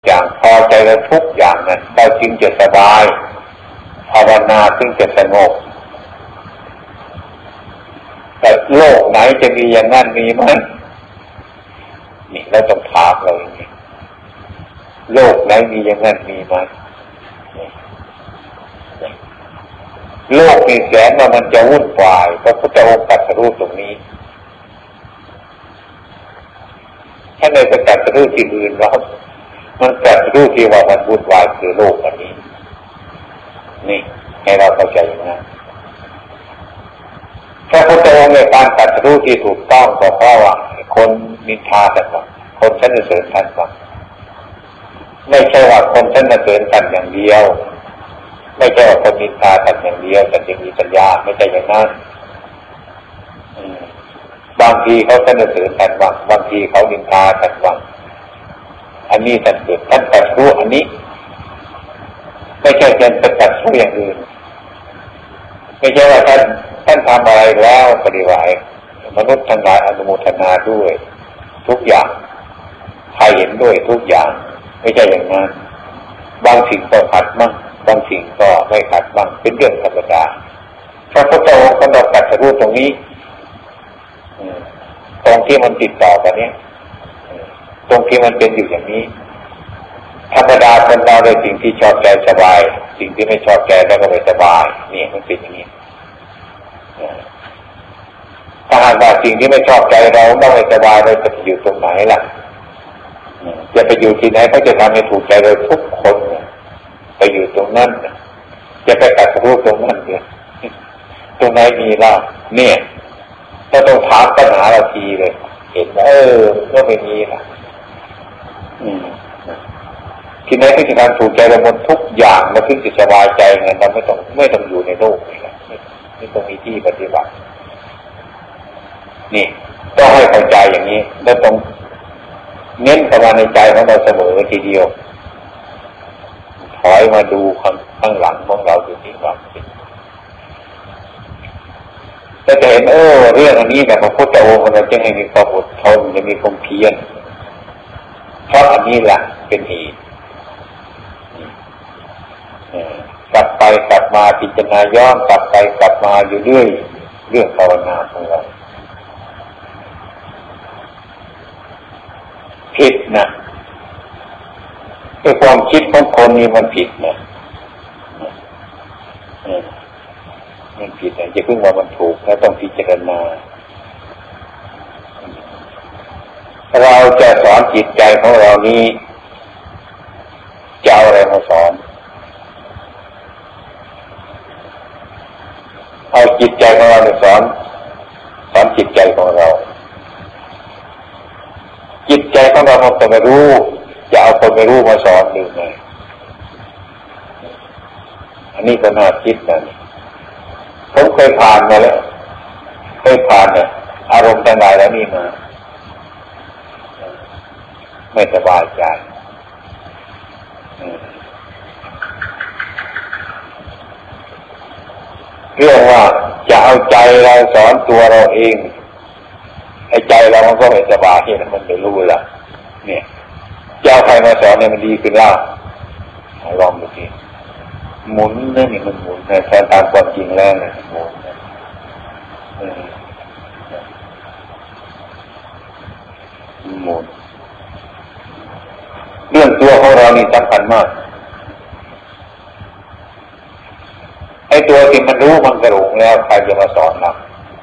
อย่างพอใจแล้วทุกอย่างนั้นเราจึงจะสบายภาวนาจึงจะสงบแต่โลกไหนจะมีอย่างนั้นมีไหมนี่เราต้องถามเราอย่างนี้โลกไหนมีอย่างนั้นมีไหมโลกมีแสนว่ามันจะวุ่นวายพระพุทธองค์ตรัสรู้ตรงนี้ถ้าในประกาศรู้ที่อื่นว่ามันตรัสรู้ที่ว่ามันวุ่นวายคือโลกอันนี้นี่ให้เราเข้าใจอย่างนั้นพระพุทธองค์ในการตรัสรู้ที่ถูกต้องก็เพราะว่าคนนินทาท่านว่าคนสรรเสริญท่านว่าไม่ใช่ว่าคนสรรเสริญท่านอย่างเดียวไม่ใช่ว่าคนนินทาท่านอย่างเดียวแต่จะมีปัญญาไม่ใช่อย่างนั้นบางทีเขาสรรเสริญท่านว่าบางทีเขานินทาท่านว่าอันนี้ท่านเกิดท่านตรัสรู้อันนี้ไม่ใช่เป็นตรัสรู้อย่างอื่นไม่ใช่ว่าท่านทำอะไรแล้วปฏิบัติมนุษย์ทั้งหลายอนุโมทนาด้วยทุกอย่างใครเห็นด้วยทุกอย่างไม่ใช่อย่างนั้นบางสิ่งก็ขัดบ้างบางสิ่งก็ไม่ขัดบ้างเป็นเรื่องธรรมดาพระพุทธองค์กำหนดตรัสรู้ตรงนี้ตรงที่มันติดต่อกันนี้ตรงที่มันเป็นอยู่อย่างนี้ธรรมดาคนเราในสิ่งที่ชอบใจสบายสิ่งที่ไม่ชอบใจแล้วก็ไม่สบายนี่มันเป็นอย่างนี้ถ้าหากว่าสิ่งที่ไม่ชอบใจเราไม่สบายเราจะไปอยู่ตรงไหนล่ะจะไปอยู่ที่ไหนเขาจะทำให้ถูกใจเราทุกคนไปอยู่ตรงนั้นจะไปตัดรูปตรงนั้นเนี่ยตรงไหนมีล่ะเนี่ยเราต้องถามปัญหาเราทีเลยเห็นก็ไม่มีล่ะที่ไหนที่จะทำถูกใจเราหมดทุกอย่างเราถึงจะสบายใจไงเราไม่ต้องอยู่ในโลกนี่แหละไม่ต้องมีที่ปฏิบัตินี่ต้องให้เข้าใจอย่างนี้แล้วต้องเน้นเข้ามาในใจของเราเสมอทีเดียวถอยมาดูข้างหลังของเราอยู่ที่ว่าจะเห็นเรื่องอันนี้แบบพระพุทธองค์เราจะให้มีความอดทนจะมีความเพียรเพราะอันนี้แหละเป็นเหตุกลับไปกลับมาพิจารณาย้อนกลับไปกลับมาอยู่เรื่อยเรื่องภาวนาของเราผิดนะไอ้ความคิดของคนนี้มันผิดนะมันผิดนะจะเพิ่งว่ามันถูกแล้วต้องพิจารณาเราจะสอนจิตใจของเรานี้จะเอาอะไรมาสอนเอาจิตใจของเราไปสอนจิตใจของเราจิตใจของเรามันก็ไม่รู้จะเอาคนไม่รู้มาสอนยังไงอันนี้ก็น่าคิดนะผมเคยผ่านมาแล้วเนี่ยอารมณ์ต่างๆแล้วนี่มาไม่สบายใจเรื่องว่าจะเอาใจเราสอนตัวเราเองไอ้ใจเรามันก็ไม่สบายที่มันไม่รู้ละเนี่ยจะเอาใครมาสอนเนี่ยมันดีขึ้นแล้วลองดูสิหมุนนี่มันหมุนแต่ตามความจริงแล้วนะหมุนหมุนเรื่องตัวของเรานี่สำคัญมากไอ้ตัวที่มันรู้มันกระหลงแล้วใครจะมาสอนเรา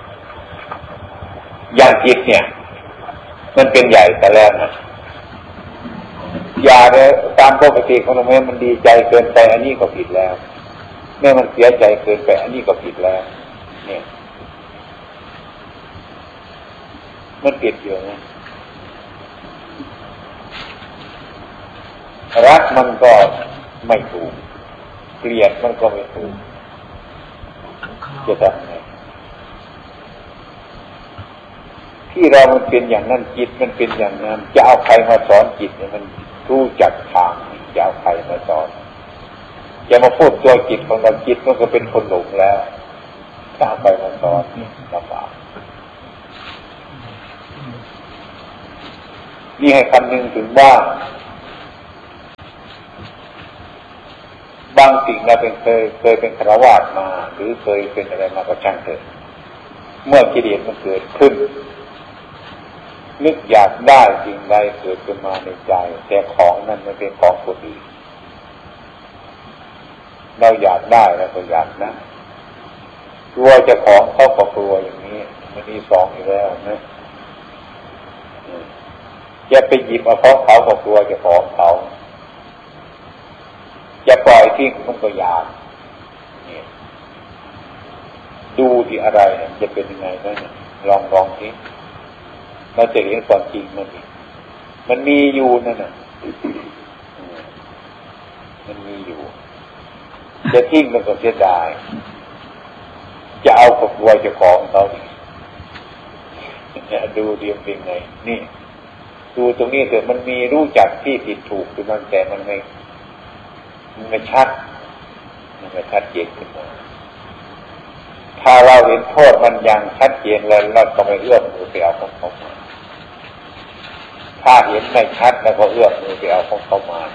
อย่างจิตเนี่ยมันเป็นใหญ่แต่แรกนะอย่าเลยตามปกติของมันดีใจเกินไปอันนี้ก็ผิดแล้วแม้มันเสียใจเกินไปอันนี้ก็ผิดแล้วเนี่ยมันผิดอยู่นะรักมันก็ไม่ถูกเกลียดมันก็ไม่ถูกจะทำไงที่เรามันเป็นอย่างนั้นจิตมันเป็นอย่างนั้นจะเอาใครมาสอนจิตเนี่ยมันรู้จักทางจะเอาใครมาสอนจะมาพูดตัวจิตของเราจิตมันก็เป็นคนหลงแล้วถ้าเอาใครมาสอนลำบากนี่ให้คำนึงถึงว่าบางสิ่งเราเคยเป็นฆราวาสมาหรือเคยเป็นอะไรมาก็ช่างเถอะเมื่อกิเลสมันเกิดขึ้นนึกอยากได้สิ่งใดเกิดขึ้นมาในใจแต่ของนั้นมันเป็นของคนอื่นเราอยากได้แล้วก็อยากนะกลัวเจ้าของเขาก็กลัวอย่างนี้มันมีสองอยู่แล้วนะอย่าไปหยิบเอาของเขาก็กลัวเจ้าของเขาอย่าปล่อยทิ้งมันก็อยากนี่ดูที่อะไรจะเป็นยังไงนั่นลองทิ้งเราจะเห็นความจริงมันมีอยู่นั่นน่ะมันมีอยู่จะทิ้งมันก็เสียดายจะเอากับวัวจะของเขาอีกดูเรียมเป็นไงนี่ดูตรงนี้เถอะมันมีรู้จักที่ผิดถูกคือมันแต่มันไม่ชัดมันไม่ชัดเจนขึ้นมาถ้าเราเห็นโทษมันยังชัดเจนแล้วเราก็ไม่เอื้อมมือไปเอาของเขามาถ้าเห็นไม่ชัดแล้วก็เอื้อมมือไปเอาของเขามา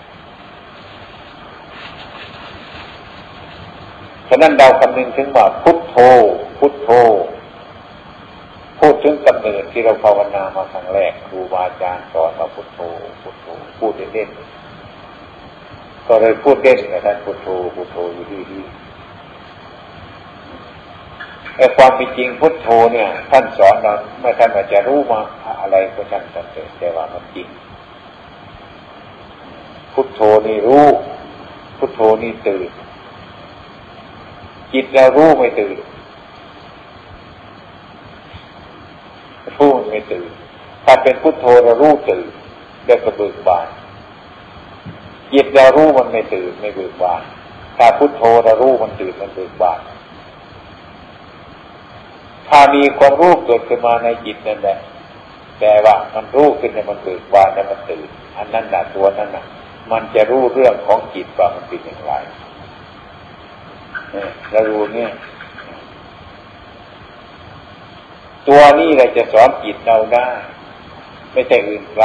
ฉะนั้นเราคำนึงถึงว่าพุทโธพุทโธพูดถึงกำเนิดที่เราภาวนามาครั้งแรกครูบาอาจารย์สอนมาพุทโธพุทโธพูดเล่นๆก็เลยพูดเล่นกับท่านพุทโธพุทโธอยู่ดีๆแต่ความเป็นจริงพุทโธเนี่ยท่านสอนเราเมื่อท่านอาจจะรู้มาอะไรก็ช่างแต่ว่ามันจริงพุทโธนี่รู้พุทโธนี่ตื่นจิตเรารู้ไม่ตื่นรู้ไม่ตื่นถ้าเป็นพุทโธเรารู้ตื่นเรียกว่าเบิกบานจิตเรารู้มันไม่ตื่นไม่เบิกบานถ้าพุทโธเรารู้มันตื่นมันเบิกบานถ้ามีความรู้เกิดขึ้นมาในจิตนั่นแหละแต่ว่ามันรู้ขึ้นในมันเบิกบานแล้วมันตื่นอันนั้นน่ะตัวนั้นน่ะมันจะรู้เรื่องของจิตว่ามันเป็นอย่างไรเรารู้เนี่ยตัวนี้เราจะสอนจิตเราได้ไม่ใช่อื่นไกล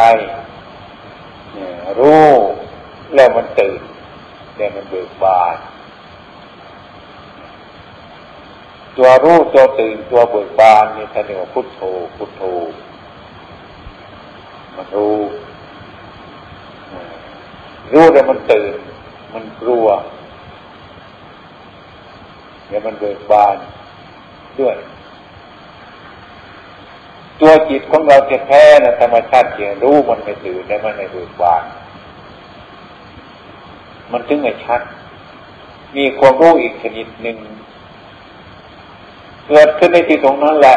รู้แล้วมันตื่นแล้วมันเบิกบานตัวรู้ตัวตื่นตัวเบิกบานนี่ท่านเรียกว่าพุทโธพุทโธมันรู้แล้วมันตื่นมันกลัวแล้วมันเบิกบานด้วยตัวจิตของเราแท้ๆนะธรรมชาติเพียงรู้มันไม่ตื่นและมันไม่เบิกบานมันถึงไม่ชัดมีความรู้อีกชนิดหนึ่งเกิดขึ้นในที่ตรงนั้นแหละ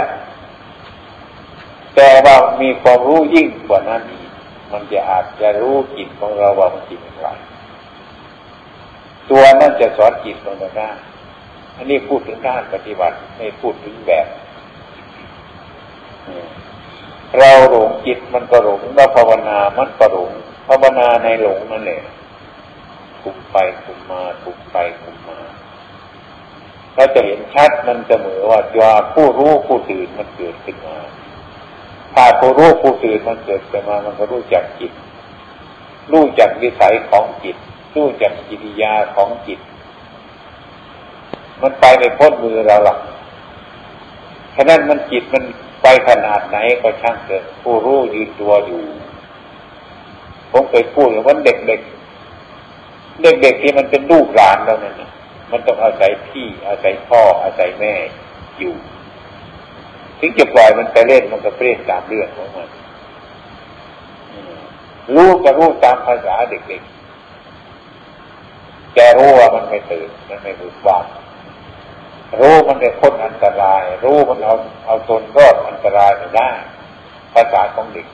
แต่ว่ามีความรู้ยิ่งกว่านั้นอีกมันจะอาจจะรู้จิตของเราว่ามันจิตอย่างไรตัวนั้นจะสอนจิตของเราได้อันนี้พูดถึงด้านปฏิบัติไม่พูดถึงแบบเราหลงจิตมันก็หลงเราภาวนามันก็หลงภาวนาในหลงนั่นแหละคุมไปคุมมาคุมไปคุมมาเราจะเห็นชัดมันเสมอว่าตัวผู้รู้ผู้ตื่นมันเกิดขึ้นมาถ้าผู้รู้ผู้ตื่นมันเกิดขึ้นมามันก็รู้จักจิตรู้จักวิสัยของจิตรู้จักกิริยาของจิตมันไปในพ้นมือเราหรอกฉะนั้นมันจิตมันไปขนาดไหนก็ช่างเถอะผู้รู้ยืนตัวอยู่ผมเคยพูดว่าเด็กที่มันเป็นลูกหลานเราเนี่ยมันต้องอาศัยพี่อาศัยพ่ออาศัยแม่อยู่ถึงจะปล่อยมันไปเล่นมันก็เล่นตามเรื่องของมันรู้ก็รู้ตามภาษาเด็กๆแต่รู้ว่ามันไม่ตื่นมันไม่บุกบานรู้มันได้พ้นอันตรายรู้มันเอาตนรอดอันตรายไม่ได้ภาษาของเด็ก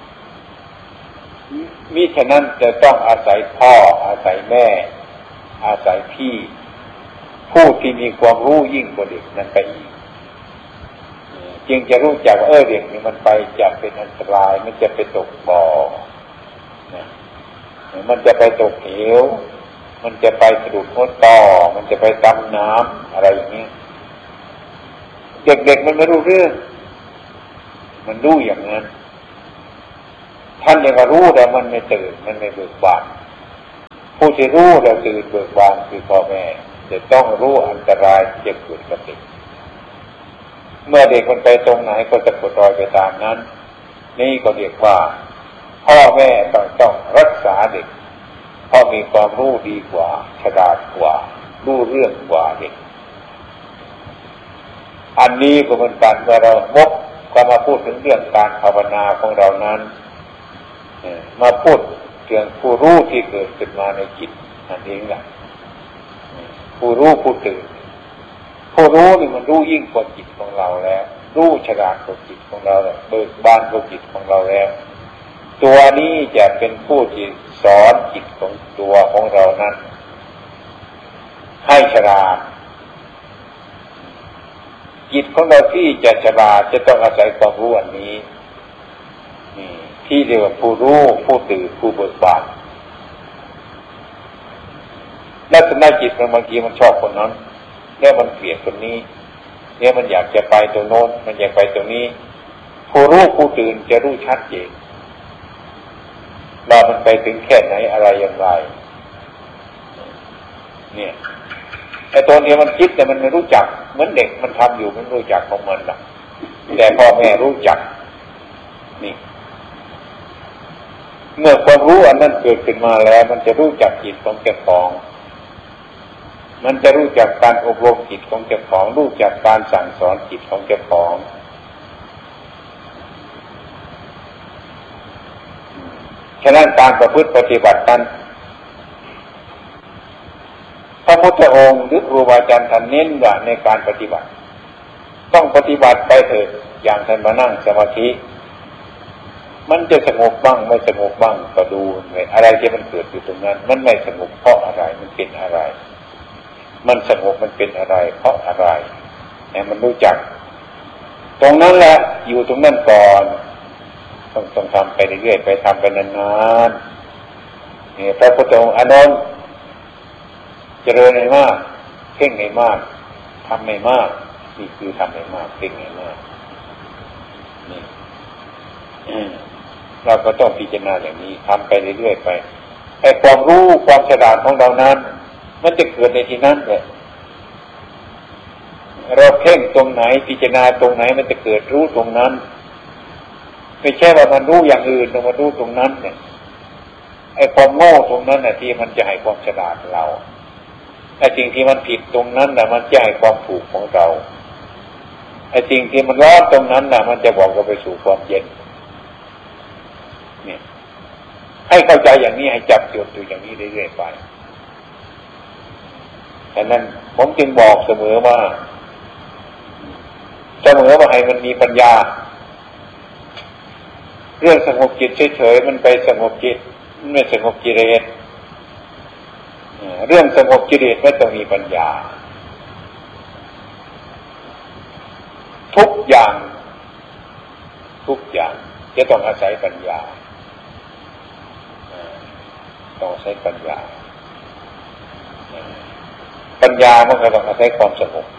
มิฉะนั้นจะต้องอาศัยพ่ออาศัยแม่อาศัยพี่ผู้ที่มีความรู้ยิ่งกว่าเด็กนั้นไปอีกจึงจะรู้จักว่าเด็กนี่มันไปจะเป็นอันตรายมันจะไปตกบ่อมันจะไปตกเหวมันจะไปสะดุดหัวต่อมันจะไปดำน้ำอะไรอย่างนี้เด็กๆมันไม่รู้เรื่องมันรู้อย่างนั้นท่านเองก็รู้แต่มันไม่ตื่นมันไม่เบิกบานผู้ที่รู้เราตื่นเบิกบานคือพ่อแม่จะต้องรู้อันตรายที่จะเกิดกับเด็กเมื่อเด็กมันไปตรงไหนก็จะกดรอยไปตามนั้นนี่ก็เรียกว่าพ่อแม่ต้องรักษาเด็กเพราะมีความรู้ดีกว่าฉลาดกว่ารู้เรื่องกว่าเด็กอันนี้ก็เหมือนกันเมื่อเราก็มาพูดถึงเรื่องการภาวนาของเรานั้นมาพูดเรื่องผู้รู้ที่เกิดขึ้นมาในจิตนั่นเองแหละผู้รู้ผู้ตื่นผู้รู้นี่มันรู้ยิ่งกว่าจิตของเราแล้วรู้ฉลาดกว่าจิตของเราแล้วเบิกบานกว่าจิตของเราแล้วตัวนี้จะเป็นผู้ที่สอนจิตของตัวของเรานั้นให้ฉลาดจิตของเราที่จะฉลาดจะต้องอาศัยความรู้อันนี้ที่เรียกว่าผู้รู้ผู้ตื่นผู้เบิกบานลักษณะจิตบางทีมันชอบคนนั้นแล้วมันเกลียดคนนี้เนี่ยมันอยากจะไปตรงโน้นมันอยากไปตรงนี้ผู้รู้ผู้ตื่นจะรู้ชัดเจนว่ามันไปถึงแค่ไหนอะไรอย่างไรเนี่ยไอ้ตัวนี้มันคิดแต่มันไม่รู้จักเหมือนเด็กมันทำอยู่มันรู้จักของมันนะแต่พ่อแม่รู้จักนี่เมื่อความรู้อันนั้นเกิดขึ้นมาแล้วมันจะรู้จักจิตของเจ้าของมันจะรู้จักการอบรมจิตของเจ้าของรู้จักการสั่งสอนจิตของเจ้าของฉะนั้นการประพฤติปฏิบัตินั้นพระพุทธองค์หรือครูบาอาจารย์ท่านเน้นว่าในการปฏิบัติต้องปฏิบัติไปเถิดอย่างท่านมานั่งสมาธิมันจะสงบบ้างไม่สงบบ้างก็ดูอะไรที่มันเกิดอยู่ตรงนั้นมันไม่สงบเพราะอะไรมันเป็นอะไรมันสงบมันเป็นอะไรเพราะอะไรเนี่ยมันรู้จักตรงนั้นแหละอยู่ตรงนั้นก่อนต้องทำไปเรื่อยๆไปทำไปนานๆนี่พระพุทธองค์อานนท์เจริญให้มากเพ่งให้มากทำให้มากนี่คือทำให้มากเพ่งให้มากนี่เราก็ต้องพิจารณาอย่างนี้ทำไปเรื่อยๆไปไอ้ความรู้ความฉลาดของเรานั้นมันจะเกิดในที่นั้นเลยเราเพ่งตรงไหนพิจารณาตรงไหนมันจะเกิดรู้ตรงนั้นไม่ใช่ว่ามันรู้อย่างอื่นแต่มันรู้ตรงนั้นเนี่ยไอ้ความโง่ตรงนั้นน่ะที่มันจะให้ความฉลาดเราไอ้สิ่งที่มันผิดตรงนั้นน่ะมันจะให้ความถูกของเราไอ้สิ่งที่มันร้อนตรงนั้นน่ะมันจะบอกเราไปสู่ความเย็นเนี่ยให้เข้าใจอย่างนี้ให้จับจุดอยู่อย่างนี้เรื่อยๆไปฉะนั้นผมจึงบอกเสมอว่าให้มันมีปัญญาเรื่องสงบจิตเฉยๆมันไปสงบจิตมันไม่สงบกิเลสเรื่องสงบกิเลสไม่ต้องมีปัญญาทุกอย่างจะต้องอาศัยปัญญาต้องใช้ปัญญามันก็ต้องอาศัยความสงบ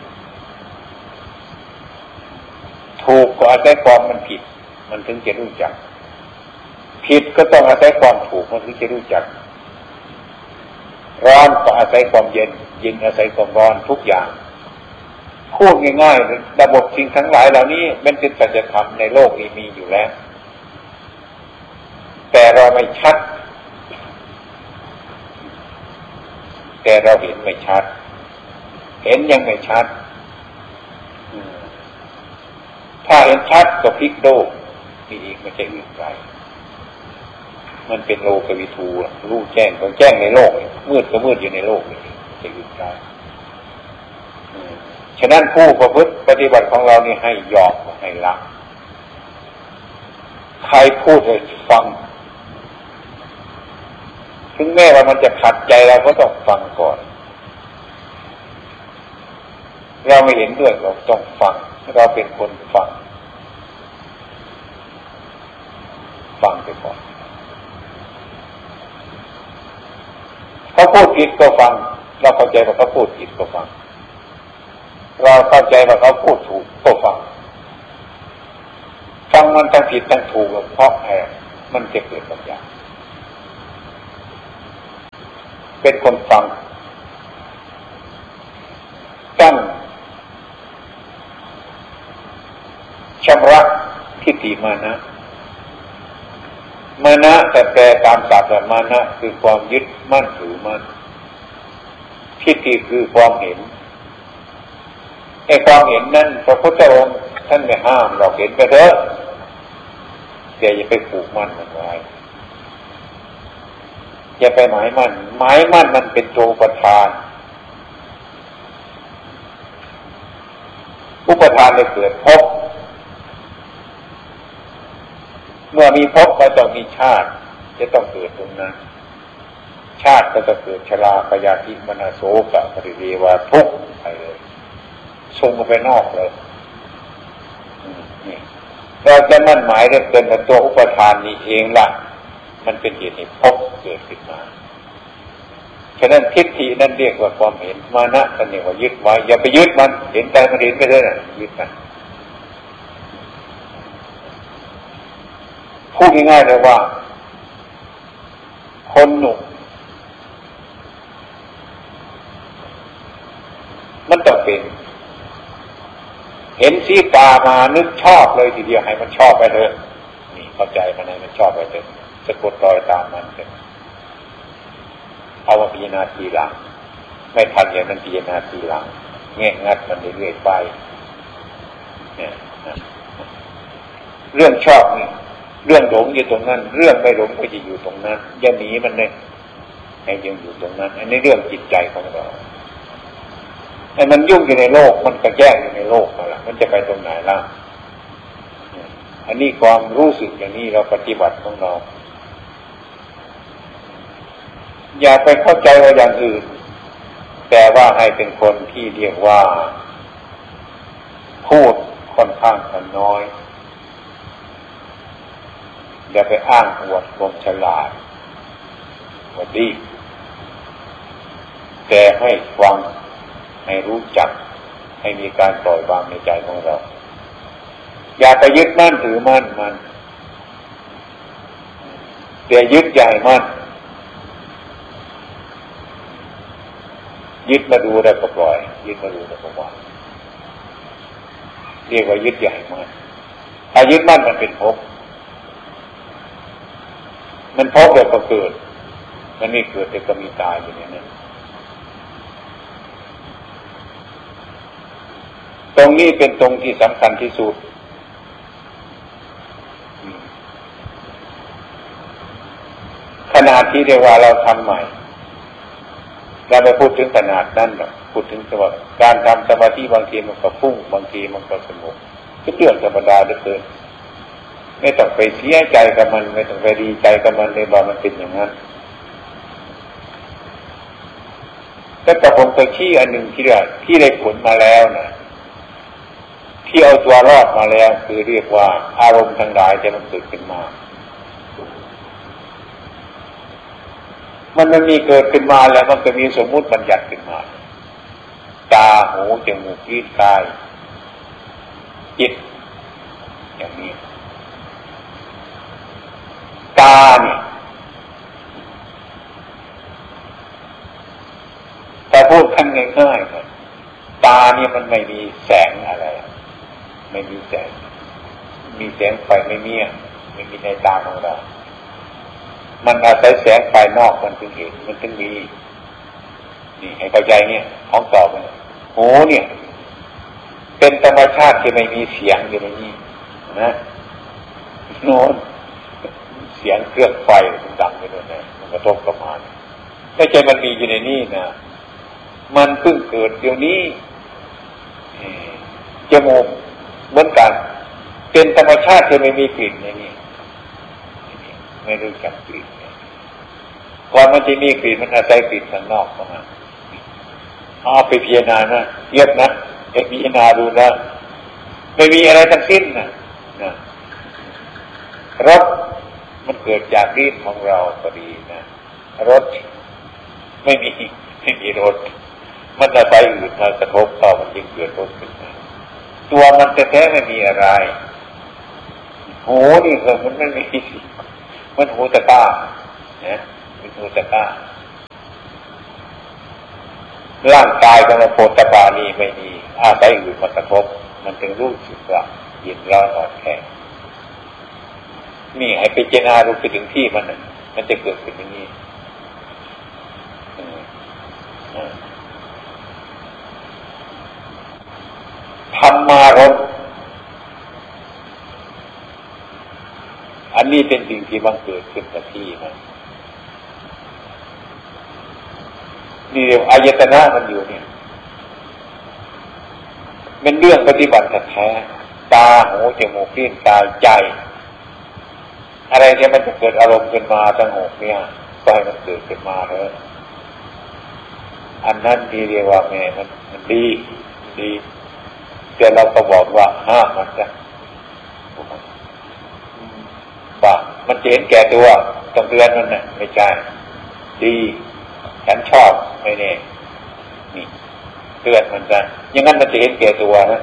ถูกก็อาศัยความมันผิดมันถึงจะรู้จักผิดก็ต้องอาศัยความถูกมันถึงจะรู้จักร้อนก็อาศัยความเย็นอาศัยความร้อนทุกอย่างพูดง่ายๆระบบสิ่งทั้งหลายเหล่านี้มันเป็นสัจธรรมในโลกนี้มีอยู่แล้วแต่เราไม่ชัดแต่เราเห็นไม่ชัดเห็นยังไม่ชัดถ้าเห็นชัดก็พลิกโลกนี่อีกไม่ใช่อื่นไกลมันเป็นโลกวิทูรู้แจ้งก็แจ้งในโลกมืดก็มืดอยู่ในโลกนี่ไม่ใช่อื่นไกลฉะนั้นผู้ประพฤติปฏิบัติของเรานี่ให้ยอมให้ละใครพูดให้ฟังถึงแม้ว่ามันจะขัดใจเราก็ต้องฟังก่อนเราไม่เห็นด้วยเราต้องฟังเราเป็นคนฟังไปก่อนเขาพูดผิดก็ฟังเราเข้าใจว่าเขาพูดผิดก็ฟังเราเข้าใจว่าเขาพูดถูกก็ฟังมันทั้งผิดทั้งถูกเพราะอะไรมันจะเกิดปัญญาเป็นคนฟังตั้งชำระทิฏฐิมานะมานะแต่แปลตามศัพท์มานะคือความยึดมั่นถือมั่นทิฏฐิคือความเห็นไอ้ความเห็นนั้นพระพุทธองค์ท่านไม่ห้ามเราเห็นไปเถอะแต่อย่าไปผูกมั่นมันไว้อย่าไปหมายมั่นมันเป็นตัวอุปทานได้เกิดภพเมื่อมีภพก็ต้องมีชาติจะต้องเกิดตรงนั้นชาติก็จะเกิดชราพยาธิมรณะโศกปริเทวะทุกข์ไปเลยส่งออกไปนอกเลยนี่เราจะมั่นหมายเรื่องเป็นตัวอุปทานนี้เองล่ะมันเป็นเหตุให้ภพเกิดขึ้นมาฉะนั้นทิฏฐินั่นเรียกว่าความเห็นมานะนั่นเรียกว่ายึดไว้อย่าไปยึดมันเห็นใจมันเห็นไปเลยนะยึดมันพูดง่ายๆเลยว่าคนหนุ่มมันต้องเป็นเห็นสีกามานึกชอบเลยทีเดียวให้มันชอบไปเถอะนี่เข้าใจมันให้มันชอบไปเถอะสะกดรอยตามมันเถอะเอามาพิจารณาทีหลังไม่ทันอย่างนั้นพิจารณาทีหลังแง่งัดมันเรื่อยๆไปเนี่ยเรื่องชอบนี่เรื่องหลงอยู่ตรงนั้นเรื่องไม่หลงก็จะอยู่ตรงนั้นอย่าหนีมันเลยให้ยังอยู่ตรงนั้นอันนี้เรื่องจิตใจของเราไอ้มันยุ่งอยู่ในโลกมันก็แย่งอยู่ในโลกนั่นแหละมันจะไปตรงไหนล่ะอันนี้ความรู้สึกอย่างนี้เราปฏิบัติของเราอย่าไปเข้าใจว่าอย่างอื่นแต่ว่าให้เป็นคนที่เรียกว่าพูดค่อนข้างน้อยอย่าไปอ้างอวดความฉลาดว่าดีแต่ให้ฟังให้รู้จักให้มีการปล่อยวางในใจของเราอย่าไปยึดมั่นถือมั่นมันแต่ยึดใหญ่มั่นยึดมาดูได้ก็ปล่อยยึดมาดูได้ก็วางเรียกว่ายึดใหญ่มั่นถ้ายึดมั่นมันเป็นภพมันภพเดี๋ยวก็เกิดมันไม่เกิดเดี๋ยวก็มีตายอย่างนี้ตรงนี้เป็นตรงที่สำคัญที่สุดขนาดที่เรียกว่าเราทำใหม่เราไม่พูดถึงขนาดนั้นหรอกพูดถึงว่าการทำสมาธิบางทีมันก็ฟุ้งบางทีมันก็สงบก็เรื่องธรรมดาเหลือเกินไม่ต้องไปเสียใจกับมันไม่ต้องไปดีใจกับมันเลยว่ามันเป็นอย่างนั้นแต่ผมเคยชี้อันหนึ่งที่ได้ผลมาแล้วนะที่เอาตัวรอดมาแล้วคือเรียกว่าอารมณ์ทั้งหลายจะมันเกิดขึ้นมามันมีเกิดขึ้นมาแล้วมันก็มีสมมุติบัญญัติขึ้นมาตาหูจมูกลิ้นกายจิตอย่างนี้ตาเนี่ยแต่พูดขั้นง่ายๆครับตาเนี่ยมันไม่มีแสงอะไรไม่มีแสงมีแสงไฟไม่มีในตาของเรามันอาศัยแสงไฟนอกมันถึงเห็นมันถึงมีนี่ให้เข้าใจเนี่ยของต่อไปหูเนี่ยเป็นธรรมชาติที่ไม่มีเสียงอยู่ในนี้นะโน้นเสียงเครื่องไฟมันดังไปด้วยนะมันกระทบกับมันไม่ใช่มันมีอยู่ในนี้นะมันเพิ่งเกิดเดี๋ยวนี้จมูกเหมือนกันเป็นธรรมชาติที่ไม่มีกลิ่นในนี้ไม่รู้จักกลิ่นก่อนมันจะมีกลิ่นมันอาศัยกลิ่นข้างนอกเข้ามาเอาไปพิจารณานะเยียบนะไปพิจารณาดูนะไม่มีอะไรทั้งสิ้นนะรสมันเกิดจากลิ้นของเราพอดีนะรสไม่มีรสมันอาศัยอื่นมากระทบต่อมันจึงเกิดรสขึ้นมาตัวมันแท้ๆไม่มีอะไรหูนี่ก็มันไม่มีมันหูตะก้าเนี่ยเป็นหูตะก้าร่างกายของเราโพธปานี่ไม่มีอาศัยอื่นมากระทบมันจึงรู้สึกว่าเย็นร้อนอ่อนแข็งนี่ให้ไปเจนารู้ไปถึงที่มันจะเกิดขึ้นอย่างนี้ธรรมารมณ์อันนี้เป็นสิ่งที่บังเกิดขึ้นกับที่มันนี่เรียกอายตนะมันอยู่เนี่ยเป็นเรื่องปฏิบัติแท้ตาหูจมูกลิ้นกายใจอะไรที่มันจะเกิดอารมณ์ขึ้นมาสงบเนี่ยก็ให้มันเกิดขึ้นมาเถอะอันนั้นที่เรียกว่าแม่มันดีแต่เราก็บอกว่าห้ามมันจะบ้ามันจะเห็นแก่ตัวต้องเตือนมันน่ะไม่ใช่ดีฉันชอบไม่แน่นี่เตือนมันจะอย่างนั้นมันจะเห็นแก่ตัวนะ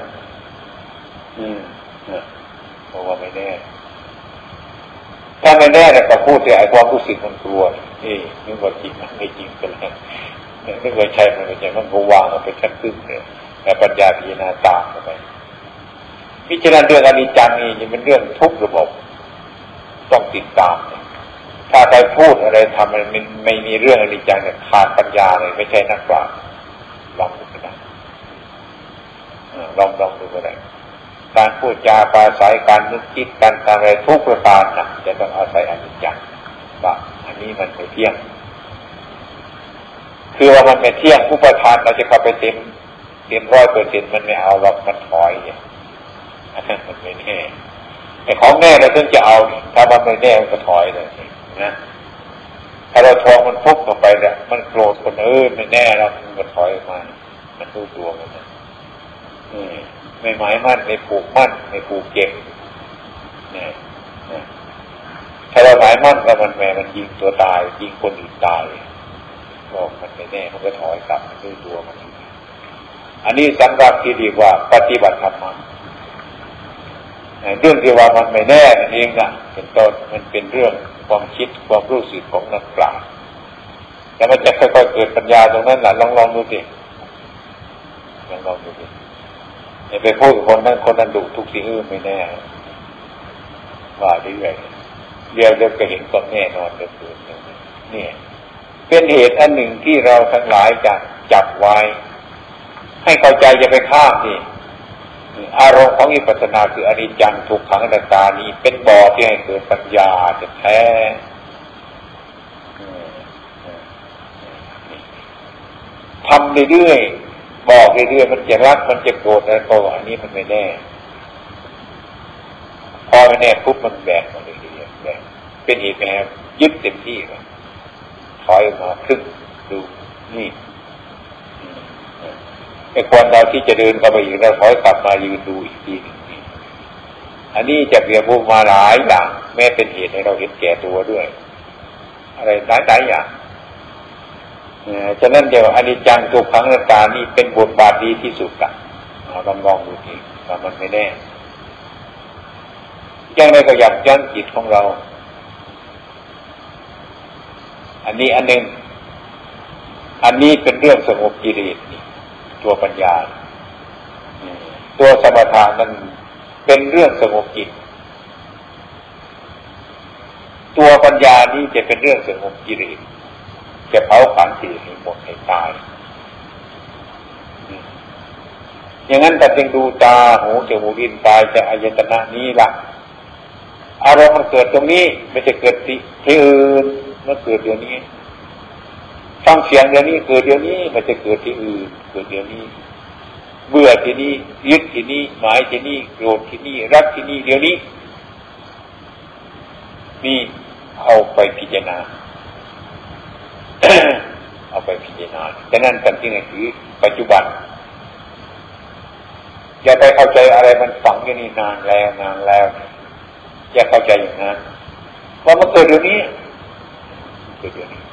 เพราะว่าไม่แน่ถ้าไม่แน่เนี่ยก็พูดแต่ไอ้ความรู้สึกมันกลัวนึกว่าจริงนะไม่จริงกันแล้วนึกว่าใช่มันไม่ใช่มันก็วางมันเป็นชั้นขึ้นเลยแต่ปัญญาพิจารณาตามเข้าไปพิจารณาเรื่องอนิจจังนี่ยังเป็นเรื่องทุกข์ระบบต้องติดตามถ้าใครพูดอะไรทำมันไม่มีเรื่องอนิจจังเนี่ยขาดปัญญาเลยไม่ใช่นักปราชญ์ลองดูก็ได้ลองดูก็ได้การพูดจาปราศัยการนึกคิดการทำอะไรทุกประการนะจะต้องอาศัยอนิจจังว่าอันนี้มันไม่เที่ยงคือว่ามันไม่เที่ยงผู้ประทานเราจะเข้าไปเต็ม 100%มันไม่เอาหรอกมันถอยมันไม่แน่ไอ้ของแน่เราถึงจะเอาถ้ามันไม่แน่มันก็ถอยเลยนะถ้าเราทองมันพุกเข้าไปแล้วมันโกรธคนอื่นไม่แน่แล้วมันก็ถอยมามันรู้ตัวมันนะไม่หมายมั่นไม่ผูกมั่นไม่ผูกเก็บเนี่ยถ้าเราหมายมั่นแล้วมันยิงตัวตายยิงคนอื่นตายบอกมันไม่แน่มันก็ถอยกลับมันรู้ตัวมันอันนี้สำหรับที่เรียกว่าปฏิบัติธรรมเรื่องที่ว่ามันไม่แน่นั่นเองนะเป็นต้นมันเป็นเรื่องความคิดความรู้สึกของนักปราชญ์แต่มันจะค่อยๆเกิดปัญญาตรงนั้นแหละลองดูสิลองดูสิอย่าไปพูดกับคนนั้นดุทุกสิ่งไม่แน่ว่าเรื่อยๆเดี๋ยวก็เห็นความแน่นอนเกิดนี่เป็นเหตุอันหนึ่งที่เราทั้งหลายจะจับไว้ให้เข้าใจอย่าไปข้ามนี่อารมณ์ของวิปัสสนาคืออนิจจังทุกขังอนัตตานี้เป็นบ่อที่ให้เกิดปัญญาจะแท้ทำเรื่อยๆบอกเรื่อยๆมันจะรักมันจะโกรธอะไรก็อันนี้มันไม่แน่พอไม่แน่ปุ๊บมันแบกมาเรื่อยๆแบกเป็นเหตุแอบยึดเต็มที่เลยถอยมาขึ้นดูนี่ไอ้คนเราที่จะเดินเข้าไปอีกเราถอยกลับมายืนดูอีกทีหนึ่งอันนี้จะเปรียบมาหลายอย่างแม้เป็นเหตุให้เราเห็นแก่ตัวด้วยอะไรหลายอย่างฉะนั้นเดี๋ยวอนิจจังทุกขังอนัตตานี่เป็นบทบาทดีที่สุดกันลองดูทีว่ามันไม่แน่ยังไงก็ยับยั้งจิตของเราอันนี้อันหนึ่งอันนี้เป็นเรื่องสงบกิเลสนี่ตัวปัญญาตัวสมถะนั้นเป็นเรื่องสงบจิตตัวปัญญานี่จะเป็นเรื่องสงบกิเลสจะเผาผลาญกิเลสให้หมดให้ตายอย่างนั้นแต่จึงดูตาหูจมูกลิ้นกายจะอายตนะนี้ล่ะอารมณ์มันเกิดตรงนี้ไม่จะเกิดที่อื่นมันเกิดเดี๋ยวนี้ฟังเสียงเดี๋ยวนี้เกิดเดี๋ยวนี้มันจะเกิดที่อื่นเกิดเดี๋ยวนี้เบื่อที่นี่ยึดที่นี่หมายที่นี่โกรธที่นี่รักที่นี่เดี๋ยวนี้นี่เอาไปพิจารณา เอาไปพิจารณาฉะนั้นกันที่ไหนคือปัจจุบันอย่าไปเข้าใจอะไรมันฝังอยู่นี่นานแล้วอย่าเข้าใจอย่างนั้นว่ามันเกิดเดี๋ยวนี้เกิดเดี๋ยวนี้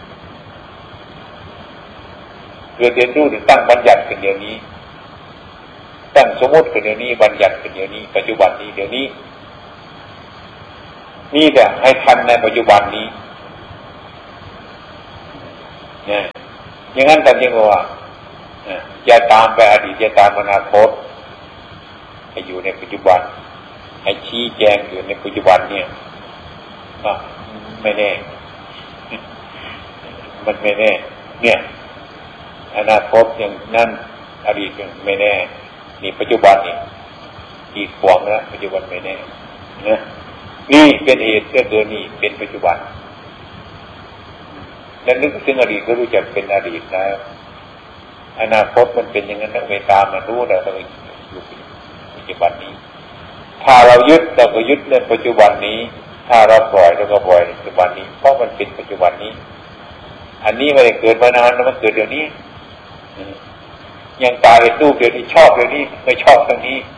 เกิดเรียนรู้ถึงตั้งบัญญัติกันเดี๋ยวนี้ตั้งสมมติกันเดี๋ยวนี้บัญญัติกันเดี๋ยวนี้ปัจจุบันนี้เดี๋ยวนี้นี่แต่ให้ทันในปัจจุบันนี้เนี่ยอย่างนั้นแต่ยังว่าอย่าตามไปอดีตอย่าตามอนาคตให้อยู่ในปัจจุบันให้ชี้แจงอยู่ในปัจจุบันเนี่ยไม่แน่มันไม่แน่เนี่ยอนาคตอย่างนั้นอดีตยังไม่แน่นี่ปัจจุบันนี่อีกขวางแล้วปัจจุบันไม่แน่นะนี่เป็นเหตุก็เกิดนี่เป็นปัจจุบันแล้วนึกถึงอดีตก็รู้จักเป็นอดีตนะอนาคตมันเป็นอย่างนั้นต้องไปตามมันรู้แล้วต้องอยู่ปัจจุบันนี้ถ้าเรายึดเราก็ยึดเรื่องปัจจุบันนี้ถ้าเราปล่อยเราก็ปล่อยปัจจุบันนี้เพราะมันเป็นปัจจุบันนี้อันนี้ไม่ได้เกิดมานานแล้วมันเกิดเดี๋ยวนี้ยังตายเป็นรูปเดี๋ยวนี้ชอบเดี๋ยวนี้ไม่ชอบตรงนี้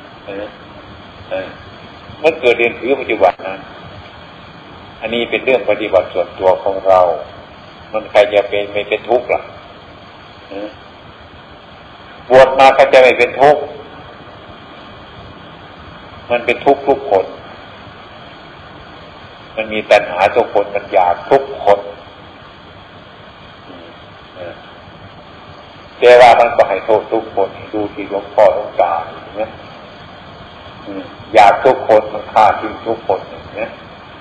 มันเกิดเรียนถือปัจจุบันนะอันนี้เป็นเรื่องปฏิบัติส่วนตัวของเรามันใครจะเป็นไม่เป็นทุกข์ล่ะบวชมาก็จะไม่เป็นทุกข์มันเป็นทุกข์ทุกคนมันมีตัณหาทุกคนมันอยากทุกคนแต่ว่ามันก็ให้โทษทุกคนดูที่หลวงพ่อหลวงตาเนี่ยอยากทุกคนมันฆ่าทิ้งทุกคนเนี่ย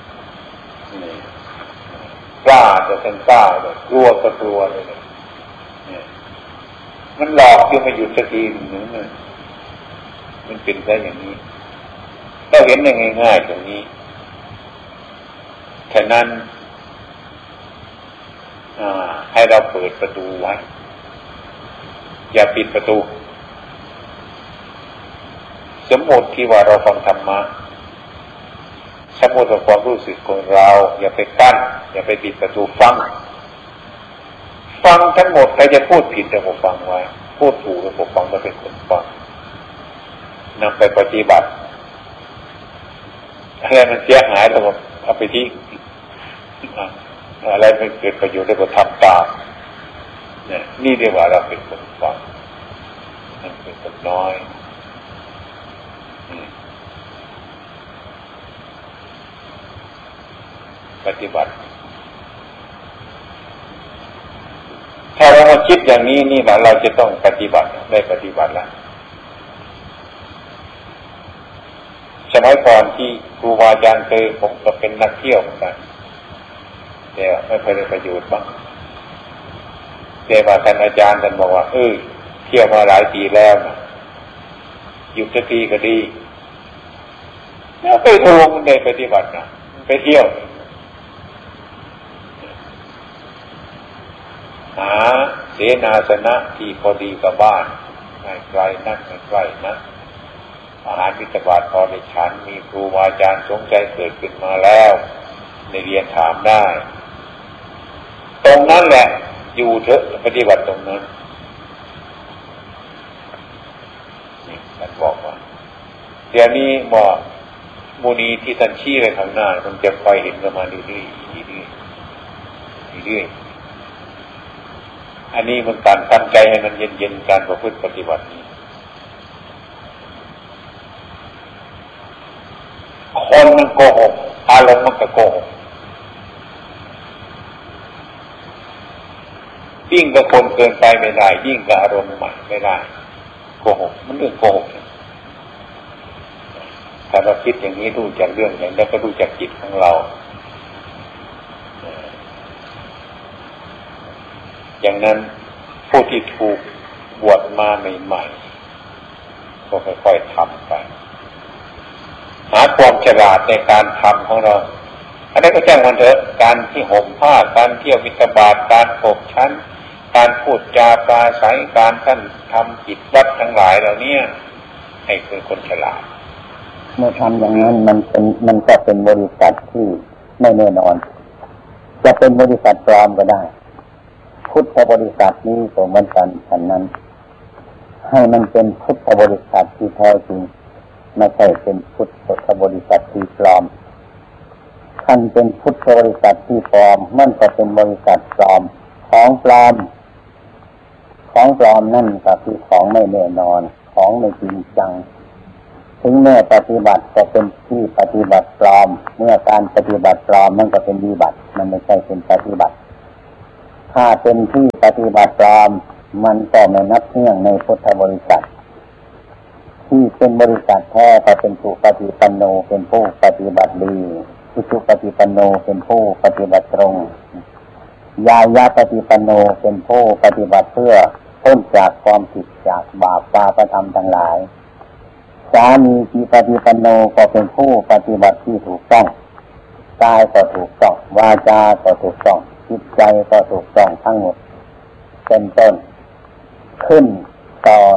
กล้าจะเป็นกล้าเลยกลัวก็กลัวเลยเนี่ยมันหลอกยังไม่หยุดสักทีหนึ่งมันเป็นได้อย่างนี้เราเห็นได้ง่ายๆตรงนี้ฉะนั้นให้เราเปิดประตูไว้อย่าปิดประตูสมมติที่ว่าเราฟังธรรมะสมมติว่าความรู้สึกของเราอย่าไปกั้นอย่าไปปิดประตูฟังทั้งหมดใครจะพูดผิดแต่ผมฟังไว้พูดถูกแล้วผมฟังแล้วเป็นคนฟังนำไปปฏิบัติอะไรมันเสียหายแล้วผมเอาไปที่อะไรมันเกิดประโยชน์แล้วก็ทำตามเนี่ยนี่เรียกว่าเราเป็นคนฟังนั่นเป็นคนน้อยปฏิบัติถ้าเรามาคิดอย่างนี้นี่นะเราจะต้องปฏิบัติได้ปฏิบัติแล้วสมัยก่อนที่ครูบาอาจารย์เคยผมก็เป็นนักเที่ยวเหมือนกันแต่ไม่เคยได้ประโยชน์บ้างแต่ว่าท่านอาจารย์ท่านบอกว่าเที่ยวมาหลายปีแล้วนะหยุดสักทีก็ดีแล้วไปทวงได้ปฏิบัตินะไปเที่ยวหาเสนาสนะที่พอดีกับบ้านไม่ไกลนักไม่ใกล้นักอาหารบิณฑบาตพอได้ฉันมีครูอาจารย์สงใจเกิดขึ้นมาแล้วในเรียนถามได้ตรงนั้นแหละอยู่เถอะปฏิบัติตรงนั้นนี่ท่านบอกว่าเดี๋ยวนี้หมอมูนีที่ท่านชี้ไปข้างหน้ามันจะคอยเห็นกันมาเรื่อยๆอันนี้มันการตั้งใจให้มันเย็นๆการประพฤติปฏิบัตินี้คนมันโกหกอารมณ์มันก็โกหกยิ่งกับคนเกินไปไม่ได้ยิ่งกับอารมณ์ใหม่ไม่ได้โกหกมันเรื่องโกหกถ้าเราคิดอย่างนี้รู้จักเรื่องอย่างนี้ก็รู้จักจิตของเราอย่างนั้นผู้ที่ถูกบวชมาใหม่ๆก็ค่อยๆทำไปหาความฉลาดในการทำของเราอันนี้ก็แจ้งมันเถอะการที่ห่มผ้าการเที่ยวบิณฑบาตการขบชั้นการพูดจาปราศัยการท่านทำกิจวัตรทั้งหลายเหล่านี้ให้เป็นคนฉลาดเมื่อทำอย่างนั้นมันก็เป็นบริษัทที่ไม่แน่นอนจะเป็นบริษัทปลอมก็ได้พุทธบริษัทนี้ก็เหมือนกันฉะนั้นให้มันเป็นพุทธบริษัทที่แท้จริงไม่ใช่เป็นพุทธบริษัทที่ปลอมท่านเป็นพุทธบริษัทที่ปลอมมันก็เป็นบริษัทปลอมของปลอมนั่นก็คือของไม่แน่นอนของไม่จริงจังถึงแม้ปฏิบัติก็เป็นที่ปฏิบัติปลอมเมื่อการปฏิบัติปลอมมันก็เป็นวิบัติมันไม่ใช่เป็นปฏิบัติถ้าเป็นที่ปฏิบัติปลอมมันก็ไม่นับเนื่องในพุทธบริษัทที่เป็นบริษัทแท้ก็เป็นสุปฏิปันโนเป็นผู้ปฏิบัติดีสุปฏิปันโนเป็นผู้ปฏิบัติตรงยายาปฏิปันโนเป็นผู้ปฏิบัติเพื่อพ้นจากความผิดจากบาปปาปธรรมทั้งหลายสามีจิปฏิปันโนก็เป็นผู้ปฏิบัติที่ถูกต้องกายก็ถูกต้องวาจาก็ถูกต้องจิตใจก็ถูกต้องทั้งหมดเป็นต้นขึ้นต่อ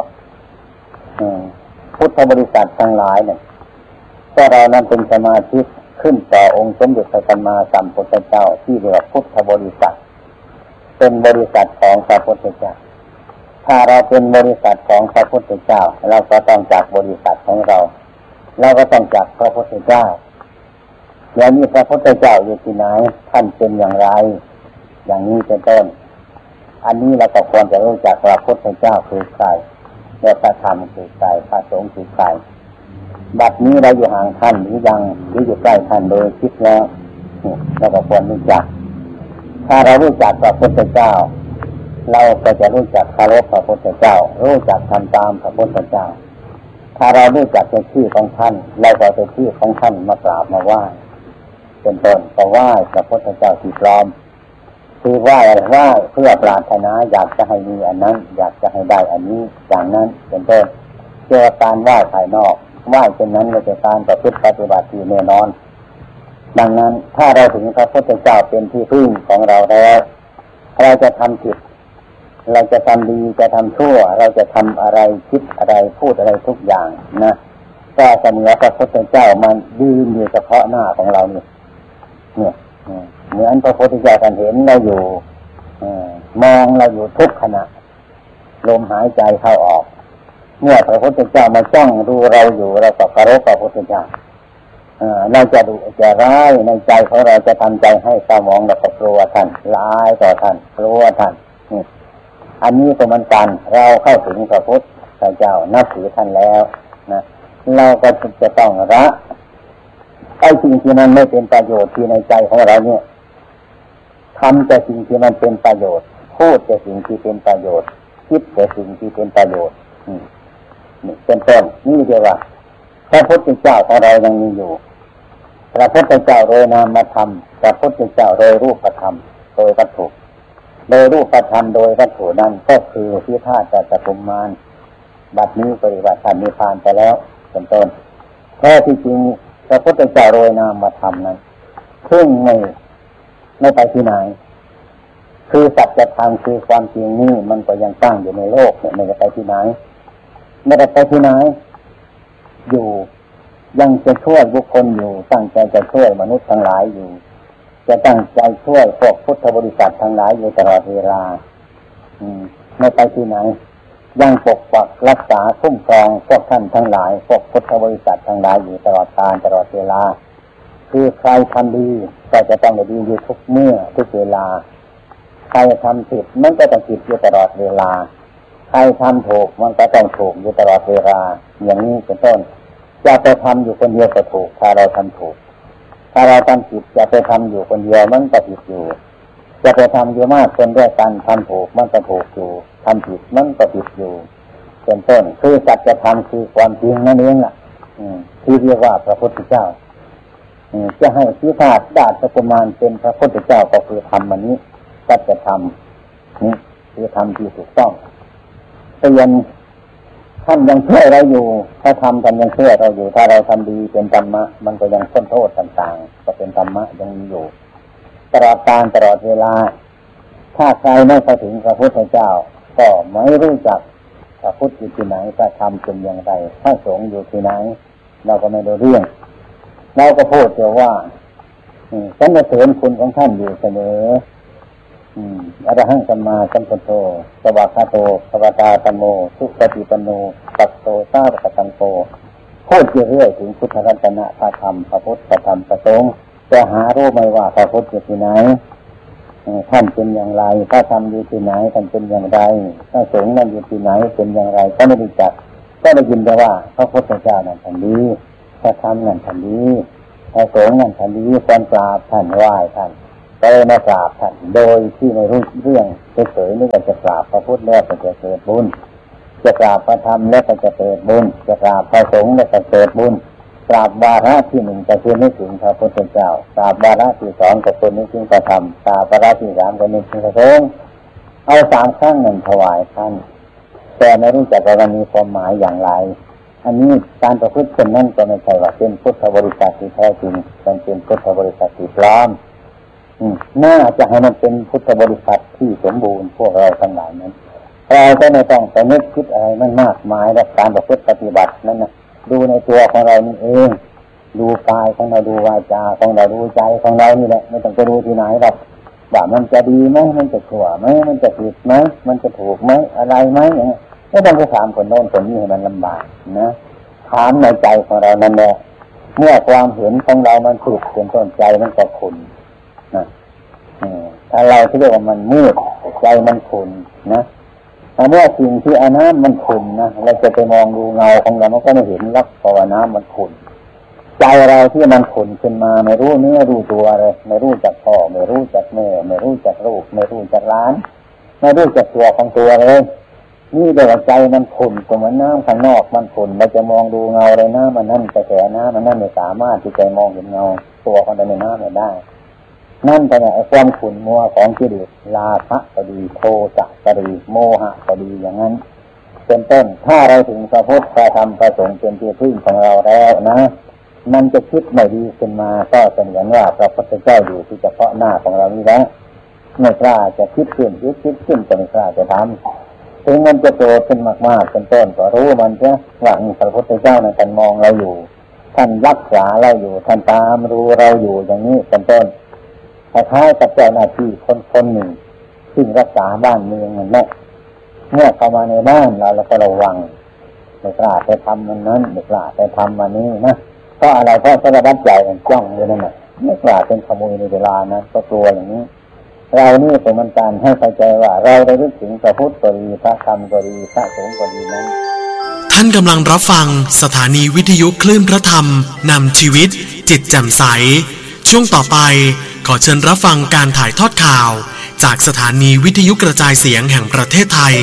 พุทธบริษัททั้งหลายเนี่ยก็เรานั้นเป็นสมาชิกขึ้นต่อองค์สมเด็จพระสัมมาสัมพุทธเจ้าที่เรียกว่าพุทธบริษัทเป็นบริษัทของพระพุทธเจ้าถ้าเราเป็นบริษัทของพระพุทธเจ้าเราก็ต้องจากบริษัทของเราก็ต้องจากพระพุทธเจ้าแล้วนี่พระพุทธเจ้าอยู่ที่ไหนท่านเป็นอย่างไรอย่างนี้เป็นต้นอันนี้เราก็ควรจะรู้จักพระพุทธเจ้าคือใครและพระธรรมคือใครพระสงฆ์คือใครบัดนี้เราอยู่ห่างท่านหรือยังหรืออยู่ใกล้ท่านโดยคิดแล้วเราก็ควรรู้จักถ้าเรารู้จักพระพุทธเจ้าเราก็จะรู้จักเคารพพระพุทธเจ้ารู้จักทำตามพระพุทธเจ้าถ้าเรารู้จักในชื่อของท่านเราก็จะชื่อของท่านมากราบมาไหว้เป็นต้นก็ไหว้พระพุทธเจ้าที่พร้อมคือไหว้เพื่อปรารถนาอยากจะให้มีอันนั้นอยากจะให้ได้อันนี้อย่างนั้นเป็นต้นเจอการไหว้ภายนอกไหว้เช่นนั้นก็จะการประพฤติปฏิบัติที่แน่นอนดังนั้นถ้าเราถึงพระพุทธเจ้าเป็นที่พึ่งของเราแล้วเราจะทำผิดเราจะทำดีจะทำชั่วเราจะทำอะไรคิดอะไรพูดอะไรทุกอย่างนะก็จะเหนือพระพุทธเจ้ามันยืนอยู่เฉพาะหน้าของเราเนี่ยเหมือนพระพุทธเจ้าท่านเห็นเราอยู่มองเราอยู่ทุกขณะลมหายใจเข้าออกเมื่อพระพุทธเจ้ามาจ้องดูเราอยู่เราก็เคารพพระพุทธเจ้าเราจะดุจะร้ายในใจของเราจะทำใจให้เศร้าหมองเราก็กลัวท่านร้ายต่อท่านกลัวท่านอันนี้ก็เหมือนกันเราเข้าถึงพระพุทธเจ้านับถือท่านแล้วนะเราก็จะต้องละไอ้สิ่งที่มันไม่เป็นประโยชน์ที่ในใจของเราเนี่ยทำแต่สิ่งที่มันเป็นประโยชน์พูดแต่สิ่งที่เป็นประโยชน์คิดแต่สิ่งที่เป็นประโยชน์นี่เป็นต้นนี่เรียกว่าพระพุทธเจ้าของเรายังมีอยู่พระพุทธเจ้าโดยนามธรรมพระพุทธเจ้าโดยรูปธรรมโดยวัตถุโดยรูปธรรมโดยวัตถุนั้นก็คือที่ธาตุจักรมารบัดนี้ปฏิบัติธรรมนิพพานไปแล้วเป็นต้นแท้ที่จริงพระพุทธเจ้าโดยนามธรรมนั้นซึ่งไม่ไปที่ไหนคือสัจธรรมคือความจริงนี่มันก็ยังตั้งอยู่ในโลกเนี่ยไม่ได้ไปที่ไหนไม่ได้ไปที่ไหนอยู่ยังจะช่วยบุคคลอยู่ตั้งใจจะช่วยมนุษย์ทั้งหลายอยู่จะตั้งใจช่วยพวกพุทธบริษัททั้งหลายอยู่ตลอดเวลาไม่ไปที่ไหนยังปกปักรักษาคุ้มครองพวกท่านทั้งหลายพวกพุทธบริษัททั้งหลายอยู่ตลอดกาลตลอดเวลาคือใครทำดีก็จะต้องได้ดีอยู่ทุกเมื่อทุกเวลาใครทำผิดมันก็ต้องผิดอยู่ตลอดเวลาใครทำถูกมันก็ต้องถูกอยู่ตลอดเวลาอย่างนี้เป็นต้นจะไปทำอยู่คนเดียวก็ถูกถ้าเราทำถูกถ้าเราทำผิดจะไปทำอยู่คนเดียวมันก็ผิดอยู่จะไปทำเยอะมากคนด้วยกันทำถูกมันก็ถูกอยู่ทำผิดมันก็ผิดอยู่เป็นต้นคือสัจธรรมคือความจริงนั่นเองล่ะที่เรียกว่าพระพุทธเจ้าจะให้ที่ธาตุจักรมารเป็นพระพุทธเจ้าก็คือธรรมอันนี้สัจธรรมนี่คือธรรมที่ถูกต้องเตือนท่านยังช่วยเราอยู่ถ้าทำท่านยังช่วยเราอยู่ถ้าเราทำดีเป็นธรรมะมันก็ยังพ้นโทษต่างๆก็เป็นธรรมะยังมีอยู่ตลอดกาลตลอดเวลาถ้าใครไม่เข้าถึงพระพุทธเจ้าก็ไม่รู้จักพระพุทธอยู่ที่ไหนพระธรรมเป็นอย่างไรพระสงฆ์อยู่ที่ไหนเราก็ไม่รู้เรื่องเราก็พูดเสียว่าสรรเสริญคุณของท่านอยู่เสมออรหังสัมมาสัมพุทโธสวากขาโตภควตาธัมโมสุปฏิปันโนปัสโตสาวกสังโฆพูดเรื่อยๆถึงพุทธรัตนะพระธรรมพระพุทธพระธรรมพระสงฆ์จะหารู้ไหมว่าพระพุทธอยู่ที่ไหนท่านเป็นอย่างไรพระธรรมอยู่ที่ไหนท่านเป็นอย่างไรพระสงฆ์นั้นอยู่ที่ไหนเป็นอย่างไรก็ไม่รู้จักก็ได้ยินแต่ว่าพระพุทธเจ้านั้นท่านดีพระธรรมนั้นท่านดีพระสงฆ์นั้นท่านดีควรกราบท่านไหว้ท่านก็เลยมากราบท่านโดยที่ไม่รู้เรื่องเฉยๆนึกว่าจะกราบพระพุทธแล้วก็จะเกิดบุญจะกราบพระธรรมแล้วก็จะเกิดบุญจะกราบพระสงฆ์แล้วก็เกิดบุญกราบวาระที่หนึ่งก็คือนึกถึงพระพุทธเจ้ากราบวาระที่สองก็คือนึกถึงพระธรรมกราบวาระที่สามก็นึกถึงพระสงฆ์เอา3 ครั้งหนึ่งถวายท่านแต่ไม่รู้จักว่ามีความหมายอย่างไรอันนี้การประพฤติเช่นนั้นก็ไม่ใช่ว่าเป็นพุทธบริษัทที่แท้จริงเป็นพุทธบริษัทที่ปลอมน่าจะให้มันเป็นพุทธบริษัทที่สมบูรณ์พวกเราทั้งหลายนั้นเราก็ไม่ต้องไปนึกคิดอะไรมันมากมายและการประพฤติปฏิบัตินั้นนะดูในตัวของเรานี่เองดูกายของเราดูวาจาของเราดูใจของเรานี่แหละไม่ต้องไปดูที่ไหนหรอกว่ามันจะดีไหมมันจะชั่วไหมมันจะผิดไหมมันจะถูกไหมอะไรไหมอย่างนี้ไม่ต้องไปถามคนโน้นคนนี้ให้มันลำบากนะถามในใจของเรานั่นแหละเมื่อความเห็นของเรามันถูกเป็นต้นใจมันก็ขุ่นนะถ้าเราที่เรียกว่ามันมืดใจมันขุ่นนะเมื่อสิ่งที่เอาน้ำมันขุ่นนะเราจะไปมองดูเงาของเรามันก็ไม่เห็นลักเพราะว่าน้ำมันขุ่นใจเราที่มันขุ่นขึ้นมาไม่รู้เนื้อรู้ตัวเลยไม่รู้จักพ่อไม่รู้จักแม่ไม่รู้จักลูกไม่รู้จักหลานไม่รู้จักตัวของตัวเลยนี่เดี๋ยวใจมันขุ่นก็เหมือนน้ำข้างนอกมันขุ่นเราจะมองดูเงาเลยน้ำมันนั่นแต่น้ำมันนั่นไม่สามารถที่จะมองเห็นเงาตัวของเราในน้ำไม่ได้นั่นแต่ไอ้ความขุ่นมัวของกิเลสราคะก็ดีโทสะก็ดีโมหะก็ดีอย่างนั้นเป็นต้นถ้าเราถึงพระพุทธพระธรรมพระสงฆ์เป็นที่พึ่งของเราแล้วนะมันจะคิดไม่ดีขึ้นมาก็เสมือนว่าพระพุทธเจ้าอยู่ที่เฉพาะหน้าของเรานี่แล้วไม่กล้าจะคิดขึ้นก็ไม่กล้าจะทำถึงมันจะโตขึ้นมากๆเป็นต้นก็รู้มันจะหวังพระพุทธเจ้าท่านมองเราอยู่ท่านรักษาเราอยู่ท่านตามรู้เราอยู่อย่างนี้เป็นต้นคล้ายๆกับเจ้าหน้าที่คนหนึ่งซึ่งรักษาบ้านเมืองนั่นแหละเมื่อเข้ามาในบ้านเราก็ระวังไม่กล้าไปทำมันนั้นไม่กล้าไปทำมันนี้นะเพราะอะไรเพราะสารพัดใจมันจ้องอยู่นั่นแหละไม่กล้าเป็นขโมยในเวลานั้นก็กลัวอย่างนี้เรานี่เป็นมันการให้เข้าใจว่าเราได้รู้ถึงพระพุทธก็ดีพระธรรมก็ดีพระสงฆ์ก็ดีนั้นท่านกำลังรับฟังสถานีวิทยุคลื่นพระธรรมนำชีวิตจิตแจ่มใสช่วงต่อไปขอเชิญรับฟังการถ่ายทอดข่าวจากสถานีวิทยุกระจายเสียงแห่งประเทศไทย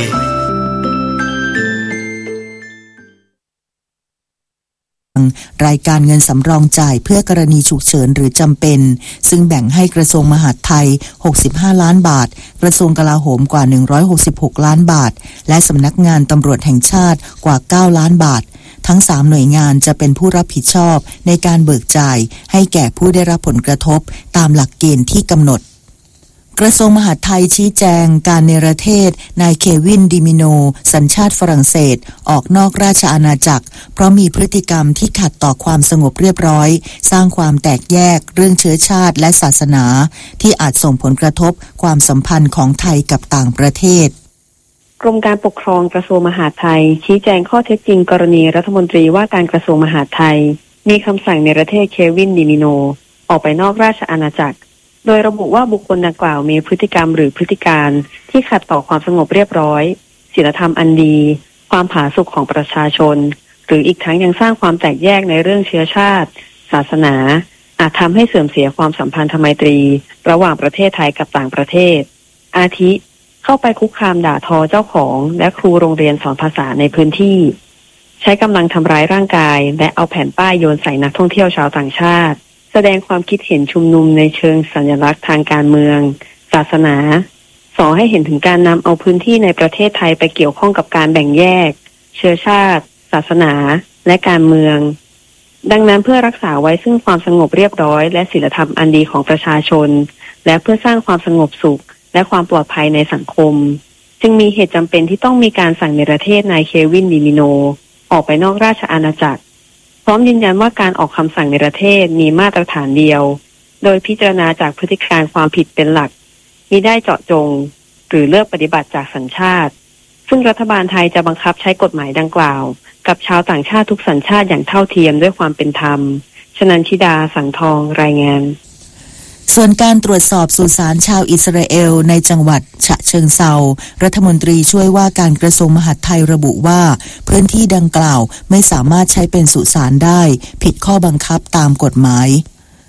รายการเงินสำรองจ่ายเพื่อกรณีฉุกเฉินหรือจำเป็นซึ่งแบ่งให้กระทรวงมหาดไทย65ล้านบาทกระทรวงกลาโหมกว่า166ล้านบาทและสำนักงานตำรวจแห่งชาติกว่า9ล้านบาททั้ง3หน่วยงานจะเป็นผู้รับผิดชอบในการเบิกจ่ายให้แก่ผู้ได้รับผลกระทบตามหลักเกณฑ์ที่กำหนดกระทรวงมหาดไทยชี้แจงการเนรเทศนายเควินดิมิโนสัญชาติฝรั่งเศสออกนอกราชอาณาจักรเพราะมีพฤติกรรมที่ขัดต่อความสงบเรียบร้อยสร้างความแตกแยกเรื่องเชื้อชาติและศาสนาที่อาจส่งผลกระทบความสัมพันธ์ของไทยกับต่างประเทศกรมการปกครองกระทรวงมหาดไทยชี้แจงข้อเท็จจริงกรณีรัฐมนตรีว่าการกระทรวงมหาดไทยมีคำสั่งเนรเทศเควินดิมิโนออกไปนอกราชอาณาจักรโดยระบุว่าบุคคลดังกล่าวมีพฤติกรรมหรือพฤติการที่ขัดต่อความสงบเรียบร้อยศีลธรรมอันดีความผาสุกของประชาชนหรืออีกทั้งยังสร้างความแตกแยกในเรื่องเชื้อชาติศาสนาอาจทำให้เสื่อมเสียความสัมพันธไมตรีระหว่างประเทศไทยกับต่างประเทศอาทิเข้าไปคุกคามด่าทอเจ้าของและครูโรงเรียนสอนภาษาในพื้นที่ใช้กำลังทำร้ายร่างกายและเอาแผ่นป้ายโยนใส่นักท่องเที่ยวชาวต่างชาติแสดงความคิดเห็นชุมนุมในเชิงสัญลักษณ์ทางการเมืองศาสนาส่อให้เห็นถึงการนำเอาพื้นที่ในประเทศไทยไปเกี่ยวข้องกับการแบ่งแยกเชื้อชาติศาสนาและการเมืองดังนั้นเพื่อรักษาไว้ซึ่งความสงบเรียบร้อยและศีลธรรมอันดีของประชาชนและเพื่อสร้างความสงบสุขและความปลอดภัยในสังคมจึงมีเหตุจำเป็นที่ต้องมีการสั่งเนรเทศนายเควินดิมิโนออกไปนอกราชอาณาจักรพร้อมยืนยันว่าการออกคำสั่งเนรเทศมีมาตรฐานเดียวโดยพิจารณาจากพฤติการความผิดเป็นหลักมิได้เจาะจงหรือเลือกปฏิบัติจากสัญชาติซึ่งรัฐบาลไทยจะบังคับใช้กฎหมายดังกล่าวกับชาวต่างชาติทุกสัญชาติอย่างเท่าเทียมด้วยความเป็นธรรมชนันชิดาสังทองรายงานส่วนการตรวจสอบสุสานชาวอิสราเอลในจังหวัดฉะเชิงเทรารัฐมนตรีช่วยว่าการกระทรวงมหาดไทยระบุว่าพื้นที่ดังกล่าวไม่สามารถใช้เป็นสุสานได้ผิดข้อบังคับตามกฎหมาย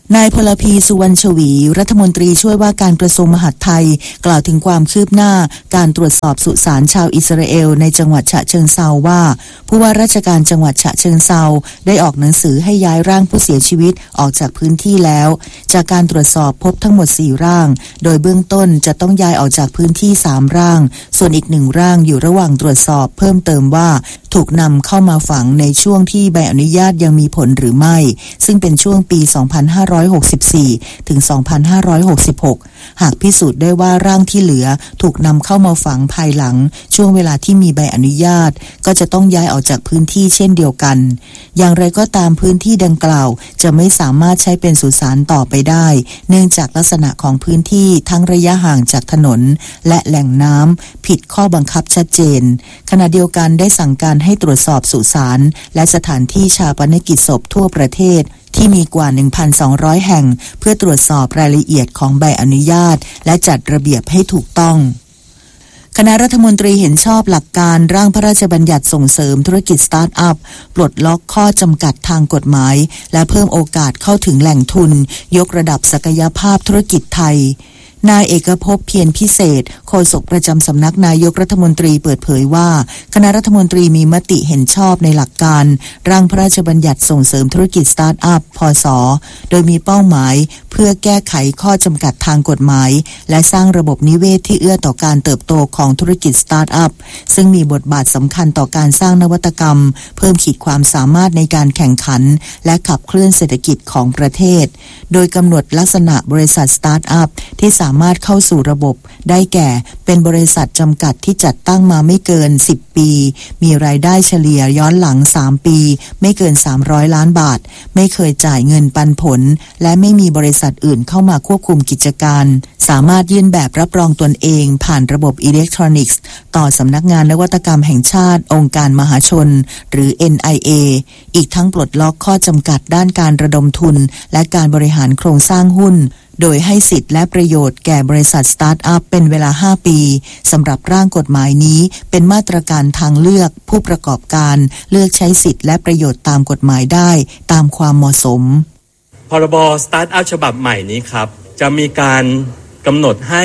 นายพลพีสุวรรณชวีรัฐมนตรีช่วยว่าการกระทรวงมหาดไทยกล่าวถึงความคืบหน้าการตรวจสอบสุสานชาวอิสราเอลในจังหวัดฉะเชิงเทราว่าผู้ว่าราชการจังหวัดฉะเชิงเทราได้ออกหนังสือให้ย้ายร่างผู้เสียชีวิตออกจากพื้นที่แล้วจากการตรวจสอบพบทั้งหมด4ร่างโดยเบื้องต้นจะต้องย้ายออกจากพื้นที่3ร่างส่วนอีก1ร่างอยู่ระหว่างตรวจสอบเพิ่มเติมว่าถูกนำเข้ามาฝังในช่วงที่ใบอนุญาตยังมีผลหรือไม่ซึ่งเป็นช่วงปี2564ถึง2566หากพิสูจน์ได้ว่าร่างที่เหลือถูกนำเข้ามาฝังภายหลังช่วงเวลาที่มีใบอนุญาตก็จะต้องย้ายออกจากพื้นที่เช่นเดียวกันอย่างไรก็ตามพื้นที่ดังกล่าวจะไม่สามารถใช้เป็นสุสานต่อไปได้เนื่องจากลักษณะของพื้นที่ทั้งระยะห่างจากถนนและแหล่งน้ำผิดข้อบังคับชัดเจนขณะเดียวกันได้สั่งการให้ตรวจสอบสุสานและสถานที่ชาปนกิจศพทั่วประเทศที่มีกว่า 1,200 แห่งเพื่อตรวจสอบรายละเอียดของใบอนุญาตและจัดระเบียบให้ถูกต้องคณะรัฐมนตรีเห็นชอบหลักการร่างพระราชบัญญัติส่งเสริมธุรกิจสตาร์ทอัพปลดล็อกข้อจำกัดทางกฎหมายและเพิ่มโอกาสเข้าถึงแหล่งทุนยกระดับศักยภาพธุรกิจไทยนายเอกภพเพียรพิเศษโฆษกประจำสำนักนายกรัฐมนตรีเปิดเผยว่าคณะรัฐมนตรีมีมติเห็นชอบในหลักการร่างพระราชบัญญัติส่งเสริมธุรกิจสตาร์ทอัพพศโดยมีเป้าหมายเพื่อแก้ไขข้อจำกัดทางกฎหมายและสร้างระบบนิเวศที่เอื้อต่อการเติบโตของธุรกิจสตาร์ทอัพซึ่งมีบทบาทสำคัญต่อการสร้างนวัตกรรมเพิ่มขีดความสามารถในการแข่งขันและขับเคลื่อนเศรษฐกิจของประเทศโดยกำหนดลักษณะบริษัทสตาร์ทอัพที่สามารถเข้าสู่ระบบได้แก่เป็นบริษัทจำกัดที่จัดตั้งมาไม่เกิน10ปีมีรายได้เฉลี่ยย้อนหลัง3ปีไม่เกิน300ล้านบาทไม่เคยจ่ายเงินปันผลและไม่มีบริษัทอื่นเข้ามาควบคุมกิจการสามารถยื่นแบบรับรองตนเองผ่านระบบอิเล็กทรอนิกส์ต่อสำนักงานนวัตกรรมแห่งชาติองค์การมหาชนหรือ NIA อีกทั้งปลดล็อกข้อจำกัดด้านการระดมทุนและการบริหารโครงสร้างหุ้นโดยให้สิทธิและประโยชน์แก่บริษัทสตาร์ทอัพเป็นเวลา5ปีสำหรับร่างกฎหมายนี้เป็นมาตรการทางเลือกผู้ประกอบการเลือกใช้สิทธิและประโยชน์ตามกฎหมายได้ตามความเหมาะสมพรบสตาร์ทอัพฉบับใหม่นี้ครับจะมีการกำหนดให้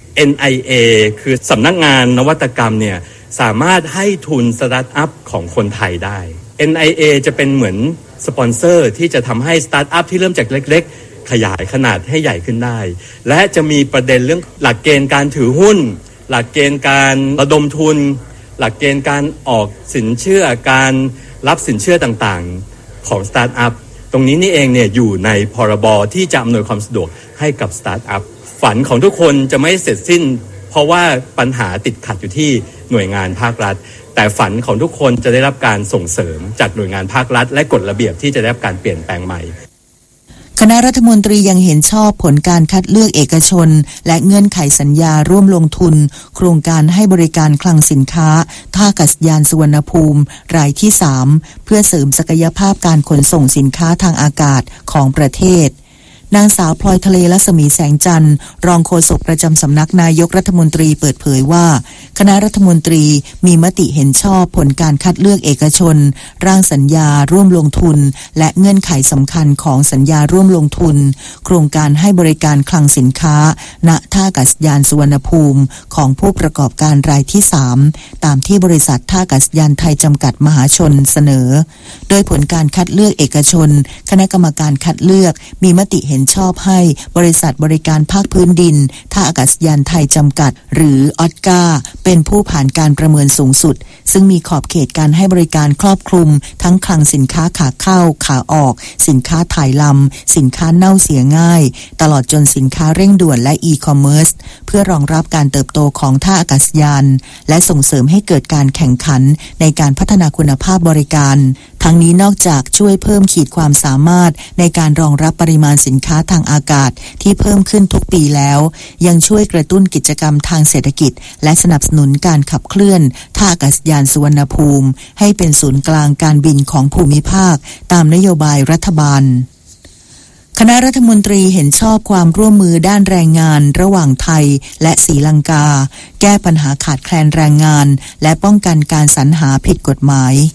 NIA คือสำนักงานนวัตกรรมเนี่ยสามารถให้ทุนสตาร์ทอัพของคนไทยได้ NIA จะเป็นเหมือนสปอนเซอร์ที่จะทำให้สตาร์ทอัพที่เริ่มจากเล็กๆขยายขนาดให้ใหญ่ขึ้นได้และจะมีประเด็นเรื่องหลักเกณฑ์การถือหุ้นหลักเกณฑ์การระดมทุนหลักเกณฑ์การออกสินเชื่อการรับสินเชื่อต่างๆของสตาร์ทอัพตรงนี้นี่เองเนี่ยอยู่ในพรบที่จะอำนวยความสะดวกให้กับสตาร์ทอัพฝันของทุกคนจะไม่เสร็จสิ้นเพราะว่าปัญหาติดขัดอยู่ที่หน่วยงานภาครัฐแต่ฝันของทุกคนจะได้รับการส่งเสริมจากหน่วยงานภาครัฐและกฎระเบียบที่จะได้รับการเปลี่ยนแปลงใหม่คณะรัฐมนตรียังเห็นชอบผลการคัดเลือกเอกชนและเงื่อนไขสัญญาร่วมลงทุนโครงการให้บริการคลังสินค้าท่าอากาศยานสุวรรณภูมิรายที่3เพื่อเสริมศักยภาพการขนส่งสินค้าทางอากาศของประเทศนางสาวพลอยทะเลรัศมีแสงจันทร์รองโฆษกประจำสำนักนายกรัฐมนตรีเปิดเผยว่าคณะรัฐมนตรีมีมติเห็นชอบผลการคัดเลือกเอกชนร่างสัญญาร่วมลงทุนและเงื่อนไขสำคัญของสัญญาร่วมลงทุนโครงการให้บริการคลังสินค้าณท่าอากาศยานสุวรรณภูมิของผู้ประกอบการรายที่3ตามที่บริษัทท่าอากาศยานไทยจำกัดมหาชนเสนอโดยผลการคัดเลือกเอกชนคณะกรรมการคัดเลือกมีมติเห็นชอบให้บริษัทบริการภาคพื้นดินท่าอากาศยานไทยจำกัดหรือออสกาเป็นผู้ผ่านการประเมินสูงสุดซึ่งมีขอบเขตการให้บริการครอบคลุมทั้งคลังสินค้าขาเข้าขาออกสินค้าถ่ายลำสินค้าเน่าเสียง่ายตลอดจนสินค้าเร่งด่วนและอีคอมเมิร์ซเพื่อรองรับการเติบโตของท่าอากาศยานและส่งเสริมให้เกิดการแข่งขันในการพัฒนาคุณภาพบริการทั้งนี้นอกจากช่วยเพิ่มขีดความสามารถในการรองรับปริมาณสินค้าทางอากาศที่เพิ่มขึ้นทุกปีแล้วยังช่วยกระตุ้นกิจกรรมทางเศรษฐกิจและสนับสนุนการขับเคลื่อนท่าอากาศยานสุวรรณภูมิให้เป็นศูนย์กลางการบินของภูมิภาคตามนโยบายรัฐบาลคณะรัฐมนตรีเห็นชอบความร่วมมือด้านแรงงานระหว่างไทยและศรีลังกาแก้ปัญหาขาดแคลนแรงงานและป้องกันการสรรหาผิดกฎหมาย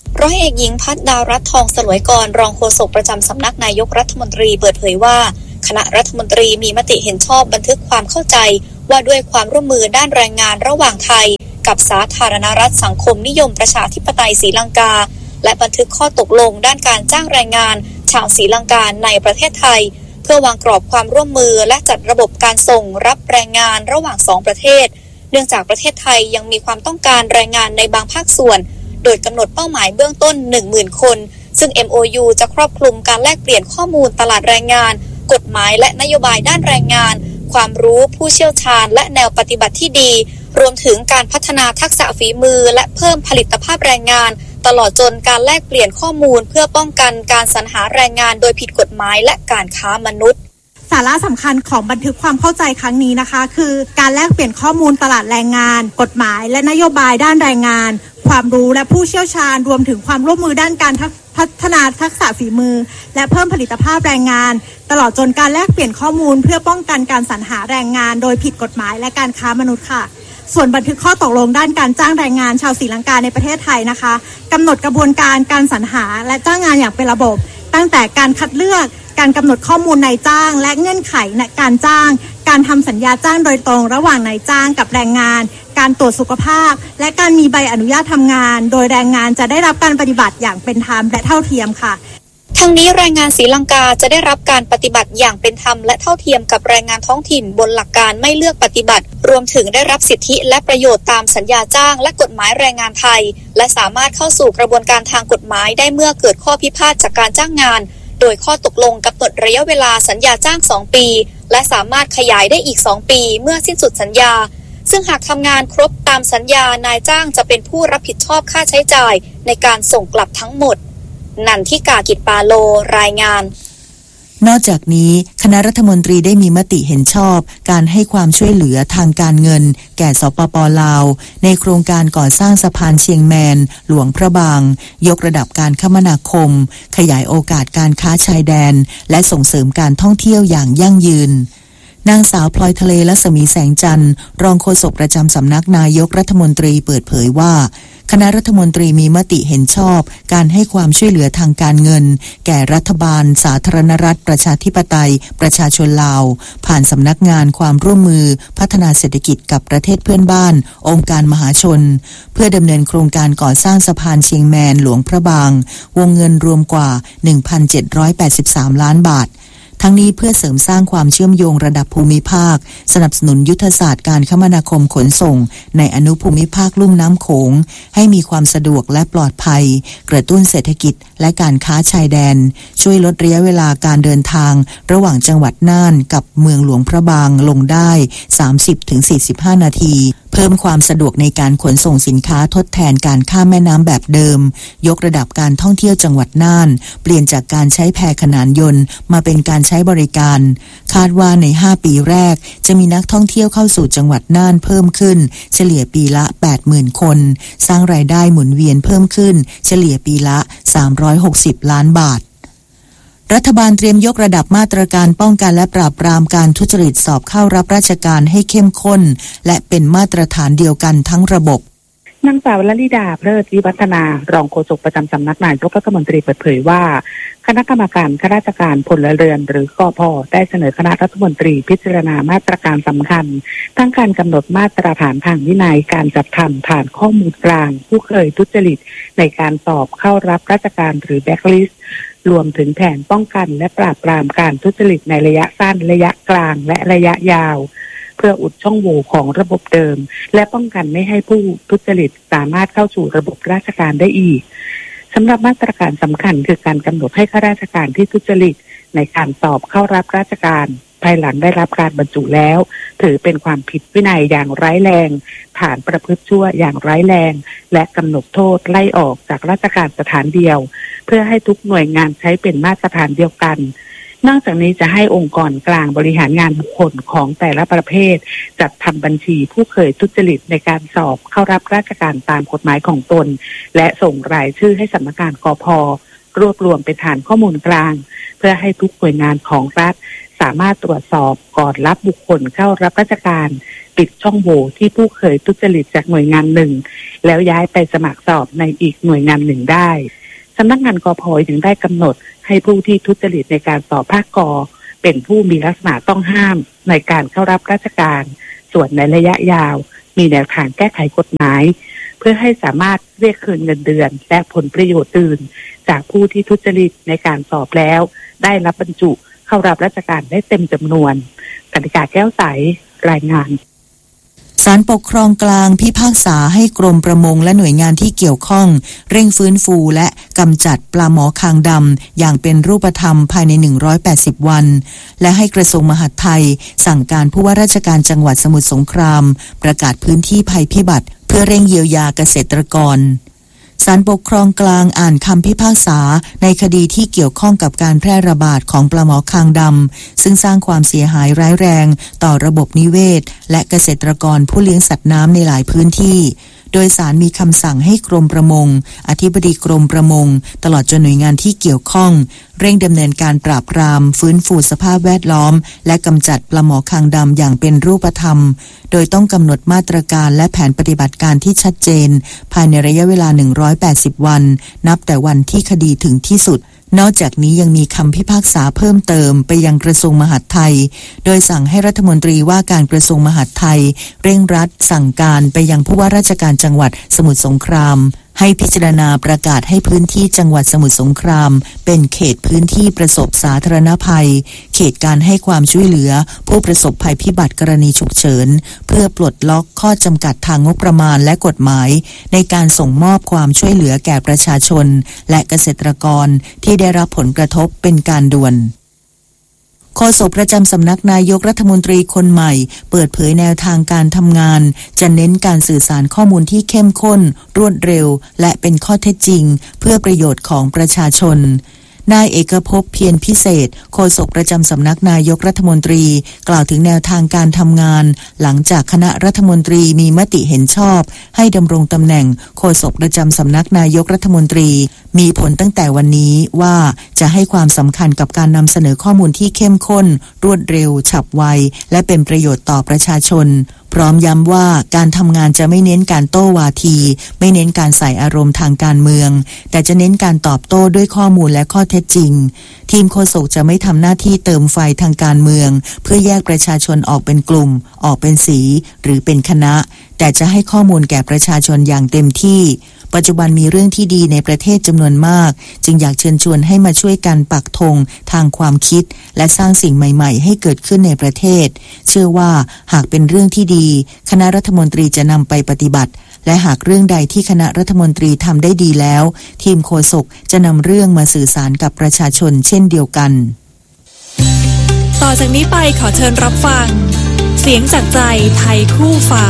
ร้อยเอกหญิงภัทรดารัตน์ทองสลวยกรรองโฆษกประจำสำนักนายกรัฐมนตรีเปิดเผยว่าคณะรัฐมนตรีมีมติเห็นชอบบันทึกความเข้าใจว่าด้วยความร่วมมือด้านแรงงานระหว่างไทยกับสาธารณรัฐสังคมนิยมประชาธิปไตยศรีลังกาและบันทึกข้อตกลงด้านการจ้างแรงงานชาวศรีลังกาในประเทศไทยเพื่อวางกรอบความร่วมมือและจัดระบบการส่งรับแรงงานระหว่าง2ประเทศเนื่องจากประเทศไทยยังมีความต้องการแรงงานในบางภาคส่วนโดยกำหนดเป้าหมายเบื้องต้น 10,000 คนซึ่ง MOU จะครอบคลุมการแลกเปลี่ยนข้อมูลตลาดแรงงานกฎหมายและนโยบายด้านแรงงานความรู้ผู้เชี่ยวชาญและแนวปฏิบัติที่ดีรวมถึงการพัฒนาทักษะฝีมือและเพิ่มผลิตภาพแรงงานตลอดจนการแลกเปลี่ยนข้อมูลเพื่อป้องกันการสรรหาแรงงานโดยผิดกฎหมายและการค้ามนุษย์สาระสำคัญของบันทึกความเข้าใจครั้งนี้นะคะคือการแลกเปลี่ยนข้อมูลตลาดแรงงานกฎหมายและนโยบายด้านแรงงานความรู้และผู้เชี่ยวชาญรวมถึงความร่วมมือด้านการพัฒนาทักษะฝีมือและเพิ่มผลิตภาพแรงงานตลอดจนการแลกเปลี่ยนข้อมูลเพื่อป้องกันการสรรหาแรงงานโดยผิดกฎหมายและการค้ามนุษย์ค่ะส่วนบันทึกข้อตกลงด้านการจ้างแรงงานชาวศรีลังกาในประเทศไทยนะคะกำหนดกระบวนการการสรรหาและจ้างงานอย่างเป็นระบบตั้งแต่การคัดเลือกการกำหนดข้อมูลนายจ้างและเงื่อนไขในการจ้างการทำสัญญาจ้างโดยตรงระหว่างนายจ้างกับแรงงานการตรวจสุขภาพและการมีใบอนุญาตทำงานโดยแรงงานจะได้รับการปฏิบัติอย่างเป็นธรรมและเท่าเทียมค่ะทั้งนี้แรงงานศรีลังกาจะได้รับการปฏิบัติอย่างเป็นธรรมและเท่าเทียมกับแรงงานท้องถิ่นบนหลักการไม่เลือกปฏิบัติรวมถึงได้รับสิทธิและประโยชน์ตามสัญญาจ้างและกฎหมายแรงงานไทยและสามารถเข้าสู่กระบวนการทางกฎหมายได้เมื่อเกิดข้อพิพาทจากการจ้างงานโดยข้อตกลงกำหนดระยะเวลาสัญญาจ้าง2ปีและสามารถขยายได้อีก2ปีเมื่อสิ้นสุดสัญญาซึ่งหากทำงานครบตามสัญญานายจ้างจะเป็นผู้รับผิดชอบค่าใช้จ่ายในการส่งกลับทั้งหมดนันทิกา กิจปาโลรายงานนอกจากนี้คณะรัฐมนตรีได้มีมติเห็นชอบการให้ความช่วยเหลือทางการเงินแก่สปป.ลาวในโครงการก่อสร้างสะพานเชียงแมนหลวงพระบางยกระดับการคมนาคมขยายโอกาสการค้าชายแดนและส่งเสริมการท่องเที่ยวอย่างยั่งยืนนางสาวพลอยทะเลรัศมีแสงจันทร์รองโฆษกประจำสำนักนายกรัฐมนตรีเปิดเผยว่าคณะรัฐมนตรีมีมติเห็นชอบการให้ความช่วยเหลือทางการเงินแก่รัฐบาลสาธารณรัฐประชาธิปไตยประชาชนลาวผ่านสำนักงานความร่วมมือพัฒนาเศรษฐกิจกับประเทศเพื่อนบ้านองค์การมหาชนเพื่อดำเนินโครงการก่อสร้างสะพานเชียงแมนหลวงพระบางวงเงินรวมกว่า 1,783 ล้านบาททั้งนี้เพื่อเสริมสร้างความเชื่อมโยงระดับภูมิภาคสนับสนุนยุทธศาสตร์การคมนาคมขนส่งในอนุภูมิภาคลุ่มน้ำโขงให้มีความสะดวกและปลอดภัยกระตุ้นเศรษฐกิจและการค้าชายแดนช่วยลดระยะเวลาการเดินทางระหว่างจังหวัดน่านกับเมืองหลวงพระบางลงได้ 30-45 นาทีเพิ่มความสะดวกในการขนส่งสินค้าทดแทนการข้ามแม่น้ำแบบเดิมยกระดับการท่องเที่ยวจังหวัดน่านเปลี่ยนจากการใช้แพขนานยนต์มาเป็นการใช้บริการคาดว่าใน5ปีแรกจะมีนักท่องเที่ยวเข้าสู่จังหวัดน่านเพิ่มขึ้นเฉลี่ยปีละ 80,000 คนสร้างรายได้หมุนเวียนเพิ่มขึ้นเฉลี่ยปีละ360 ล้านบาทรัฐบาลเตรียมยกระดับมาตรการป้องกันและปราบปรามการทุจริตสอบเข้ารับราชการให้เข้มข้นและเป็นมาตรฐานเดียวกันทั้งระบบนางสาวลลิดาเพลิดวิวัฒนารองโฆษกประจำสำนักนายกรัฐมนตรีเปิดเผยว่าคณะกรรมการข้าราชการพลเรือนหรือกพ.ได้เสนอคณะรัฐมนตรีพิจารณามาตรการสำคัญทั้งการกำหนดมาตรฐานทางวินัยการจัดทำฐานข้อมูลกลางผู้เคยทุจริตในการสอบเข้ารับราชการหรือแบ็คลิสต์รวมถึงแผนป้องกันและปราบปรามการทุจริตในระยะสั้นระยะกลางและระยะยาวเพื่ออุดช่องโหว่ของระบบเดิมและป้องกันไม่ให้ผู้ทุจริตสามารถเข้าสู่ระบบราชการได้อีกสำหรับมาตรการสำคัญคือการกำหนดให้ข้าราชการที่ทุจริตในการสอบเข้ารับราชการภายหลังได้รับการบรรจุแล้วถือเป็นความผิดวินัยอย่างร้ายแรงฐานประพฤติชั่วอย่างร้ายแรงและกำหนดโทษไล่ออกจากราชการสถานเดียวเพื่อให้ทุกหน่วยงานใช้เป็นมาตรฐานเดียวกันนอกจากนี้จะให้องค์กรกลางบริหารงานบุคคลของแต่ละประเภทจัดทำบัญชีผู้เคยทุจริตในการสอบเข้ารับราชการตามกฎหมายของตนและส่งรายชื่อให้สำนักงานกพ.รวบรวมเป็นฐานข้อมูลกลางเพื่อให้ทุกหน่วยงานของรัฐสามารถตรวจสอบก่อนรับบุคคลเข้ารับราชการปิดช่องโหว่ที่ผู้เคยทุจริตจากหน่วยงานหนึ่งแล้วย้ายไปสมัครสอบในอีกหน่วยงานหนึ่งได้สำนักงานกพ.ยังได้กำหนดให้ผู้ที่ทุจริตในการสอบภาคก.เป็นผู้มีลักษณะต้องห้ามในการเข้ารับราชการส่วนในระยะยาวมีแนวทางแก้ไขกฎหมายเพื่อให้สามารถเรียกคืนเงินเดือนและผลประโยชน์อื่นจากผู้ที่ทุจริตในการสอบแล้วได้รับบรรจุเข้ารับราชการได้เต็มจำนวนกนิกาแก้วใสรายงานศาลปกครองกลางพิพากษาให้กรมประมงและหน่วยงานที่เกี่ยวข้องเร่งฟื้นฟูและกำจัดปลาหมอคางดำอย่างเป็นรูปธรรมภายใน180วันและให้กระทรวงมหาดไทยสั่งการผู้ว่าราชการจังหวัดสมุทรสงครามประกาศพื้นที่ภัยพิบัติเพื่อเร่งเยียวยาเกษตรกรศาลปกครองกลางอ่านคำพิพากษาในคดีที่เกี่ยวข้องกับการแพร่ระบาดของปลาหมอคางดำซึ่งสร้างความเสียหายร้ายแรงต่อระบบนิเวศและเกษตรกรผู้เลี้ยงสัตว์น้ำในหลายพื้นที่โดยศาลมีคำสั่งให้กรมประมงอธิบดีกรมประมงตลอดจนหน่วยงานที่เกี่ยวข้องเร่งดำเนินการปราบปรามฟื้นฟูสภาพแวดล้อมและกำจัดปลาหมอคางดำอย่างเป็นรูปธรรมโดยต้องกำหนดมาตรการและแผนปฏิบัติการที่ชัดเจนภายในระยะเวลา180วันนับแต่วันที่คดีถึงที่สุดนอกจากนี้ยังมีคำพิพากษาเพิ่มเติมไปยังกระทรวงมหาดไทยโดยสั่งให้รัฐมนตรีว่าการกระทรวงมหาดไทยเร่งรัดสั่งการไปยังผู้ว่าราชการจังหวัดสมุทรสงครามให้พิจารณาประกาศให้พื้นที่จังหวัดสมุทรสงครามเป็นเขตพื้นที่ประสบสาธารณภัยเขตการให้ความช่วยเหลือผู้ประสบภัยพิบัติกรณีฉุกเฉินเพื่อปลดล็อกข้อจำกัดทางงบประมาณและกฎหมายในการส่งมอบความช่วยเหลือแก่ประชาชนและเกษตรกรที่ได้รับผลกระทบเป็นการด่วนโฆษกประจำสำนักนายกรัฐมนตรีคนใหม่เปิดเผยแนวทางการทำงานจะเน้นการสื่อสารข้อมูลที่เข้มข้นรวดเร็วและเป็นข้อเท็จจริงเพื่อประโยชน์ของประชาชนนายเอกภพเพียรพิเศษโฆษกประจำสำนักนายกรัฐมนตรีกล่าวถึงแนวทางการทำงานหลังจากคณะรัฐมนตรีมีมติเห็นชอบให้ดำรงตำแหน่งโฆษกประจำสำนักนายกรัฐมนตรีมีผลตั้งแต่วันนี้ว่าจะให้ความสำคัญกับการนำเสนอข้อมูลที่เข้มข้นรวดเร็วฉับไวและเป็นประโยชน์ต่อประชาชนพร้อมย้ำว่าการทำงานจะไม่เน้นการโต้วาทีไม่เน้นการใส่อารมณ์ทางการเมืองแต่จะเน้นการตอบโต้ด้วยข้อมูลและข้อเท็จจริงทีมโฆษกจะไม่ทำหน้าที่เติมไฟทางการเมืองเพื่อแยกประชาชนออกเป็นกลุ่มออกเป็นสีหรือเป็นคณะแต่จะให้ข้อมูลแก่ประชาชนอย่างเต็มที่ปัจจุบันมีเรื่องที่ดีในประเทศจำนวนมากจึงอยากเชิญชวนให้มาช่วยกันปักธงทางความคิดและสร้างสิ่งใหม่ๆให้เกิดขึ้นในประเทศเชื่อว่าหากเป็นเรื่องที่ดีคณะรัฐมนตรีจะนำไปปฏิบัติและหากเรื่องใดที่คณะรัฐมนตรีทำได้ดีแล้วทีมโฆษกจะนำเรื่องมาสื่อสารกับประชาชนเช่นเดียวกันต่อจากนี้ไปขอเชิญรับฟังเสียงจากใจไทยคู่ฟ้า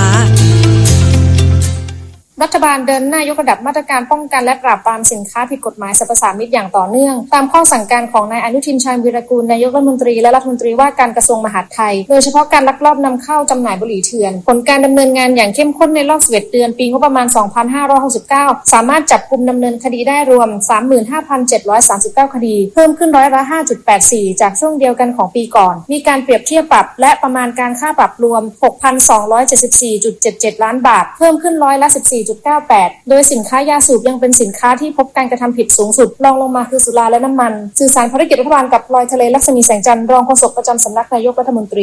รัฐบาลเดินหน้ายกระดับมาตรการป้องกันและปราบปรามสินค้าผิดกฎหมายสรรพสามิตอย่างต่อเนื่องตามข้อสั่งการของนายอนุทินชาญวีรกูลนายกรัฐมนตรีและรัฐมนตรีว่าการกระทรวงมหาดไทยโดยเฉพาะการลักลอบนำเข้าจำหน่ายบุหรี่เถื่อนผลการดำเนินงานอย่างเข้มข้นในรอบ11เดือนปีงบประมาณ2569สามารถจับกุมดำเนินคดีได้รวม 35,739 คดีเพิ่มขึ้นร้อยละ 5.84 จากช่วงเดียวกันของปีก่อนมีการเปรียบเทียบปรับและประมาณการค่าปรับรวม 6,274.77 ล้านบาทเพิ่มขึ้นร้อยละ 14.98 โดยสินค้ายาสูบยังเป็นสินค้าที่พบการกระทำผิดสูงสุดรองลงมาคือสุราและน้ำมันสื่อสารภารกิจรัฐบาลกับพลอยทะเลลักษมีแสงจันทร์รองโฆษกประจำสำนักนายกรัฐมนตรี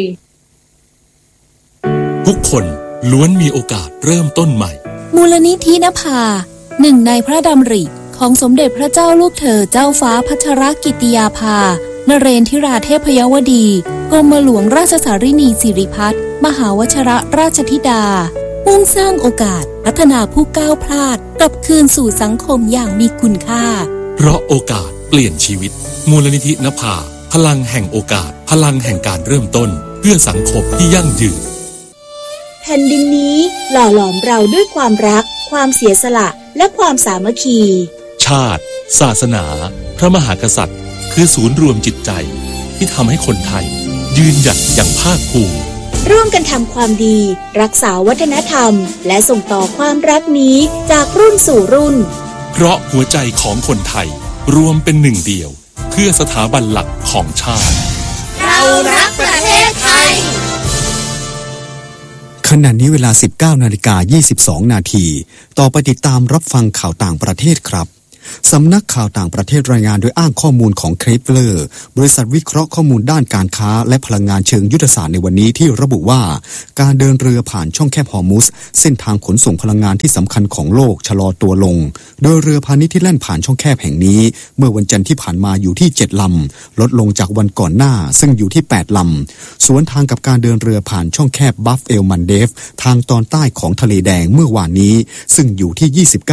ทุกคนล้วนมีโอกาสเริ่มต้นใหม่มูลนิธินภาหนึ่งในพระดำริของสมเด็จพระเจ้าลูกเธอเจ้าฟ้าพัชรกิติยาภานเรนทิราเทพยวดีกรมหลวงราชสารินีสิริพัฒน์มหาวชิรราชธิดามุ่งสร้างโอกาสพัฒนาผู้ก้าวพลาดกลับคืนสู่สังคมอย่างมีคุณค่าเพราะโอกาสเปลี่ยนชีวิตมูลนิธินภาพลังแห่งโอกาสพลังแห่งการเริ่มต้นเพื่อสังคมที่ยั่งยืนแผ่นดินนี้หล่อหลอมเราด้วยความรักความเสียสละและความสามัคคีชาติศาสนาพระมหากษัตริย์คือศูนย์รวมจิตใจที่ทำให้คนไทยยืนหยัดอย่างภาคภูมิร่วมกันทำความดีรักษาวัฒนธรรมและส่งต่อความรักนี้จากรุ่นสู่รุ่นเพราะหัวใจของคนไทยรวมเป็นหนึ่งเดียวเพื่อสถาบันหลักของชาติเรารักประเทศไทยขณะนี้เวลา 19:22 นาทีต่อไปติดตามรับฟังข่าวต่างประเทศครับสำนักข่าวต่างประเทศรายงานโดยอ้างข้อมูลของเคปเลอร์บริษัทวิเคราะห์ข้อมูลด้านการค้าและพลังงานเชิงยุทธศาสตร์ในวันนี้ที่ระบุว่าการเดินเรือผ่านช่องแคบฮอร์มุสเส้นทางขนส่งพลังงานที่สำคัญของโลกชะลอตัวลงโดยเรือพาณิชย์ที่แล่นผ่านช่องแคบแห่งนี้เมื่อวันจันทร์ที่ผ่านมาอยู่ที่7ลำลดลงจากวันก่อนหน้าซึ่งอยู่ที่8ลำสวนทางกับการเดินเรือผ่านช่องแคบบัฟเอลมันเดฟทางตอนใต้ของทะเลแดงเมื่อวานนี้ซึ่งอยู่ที่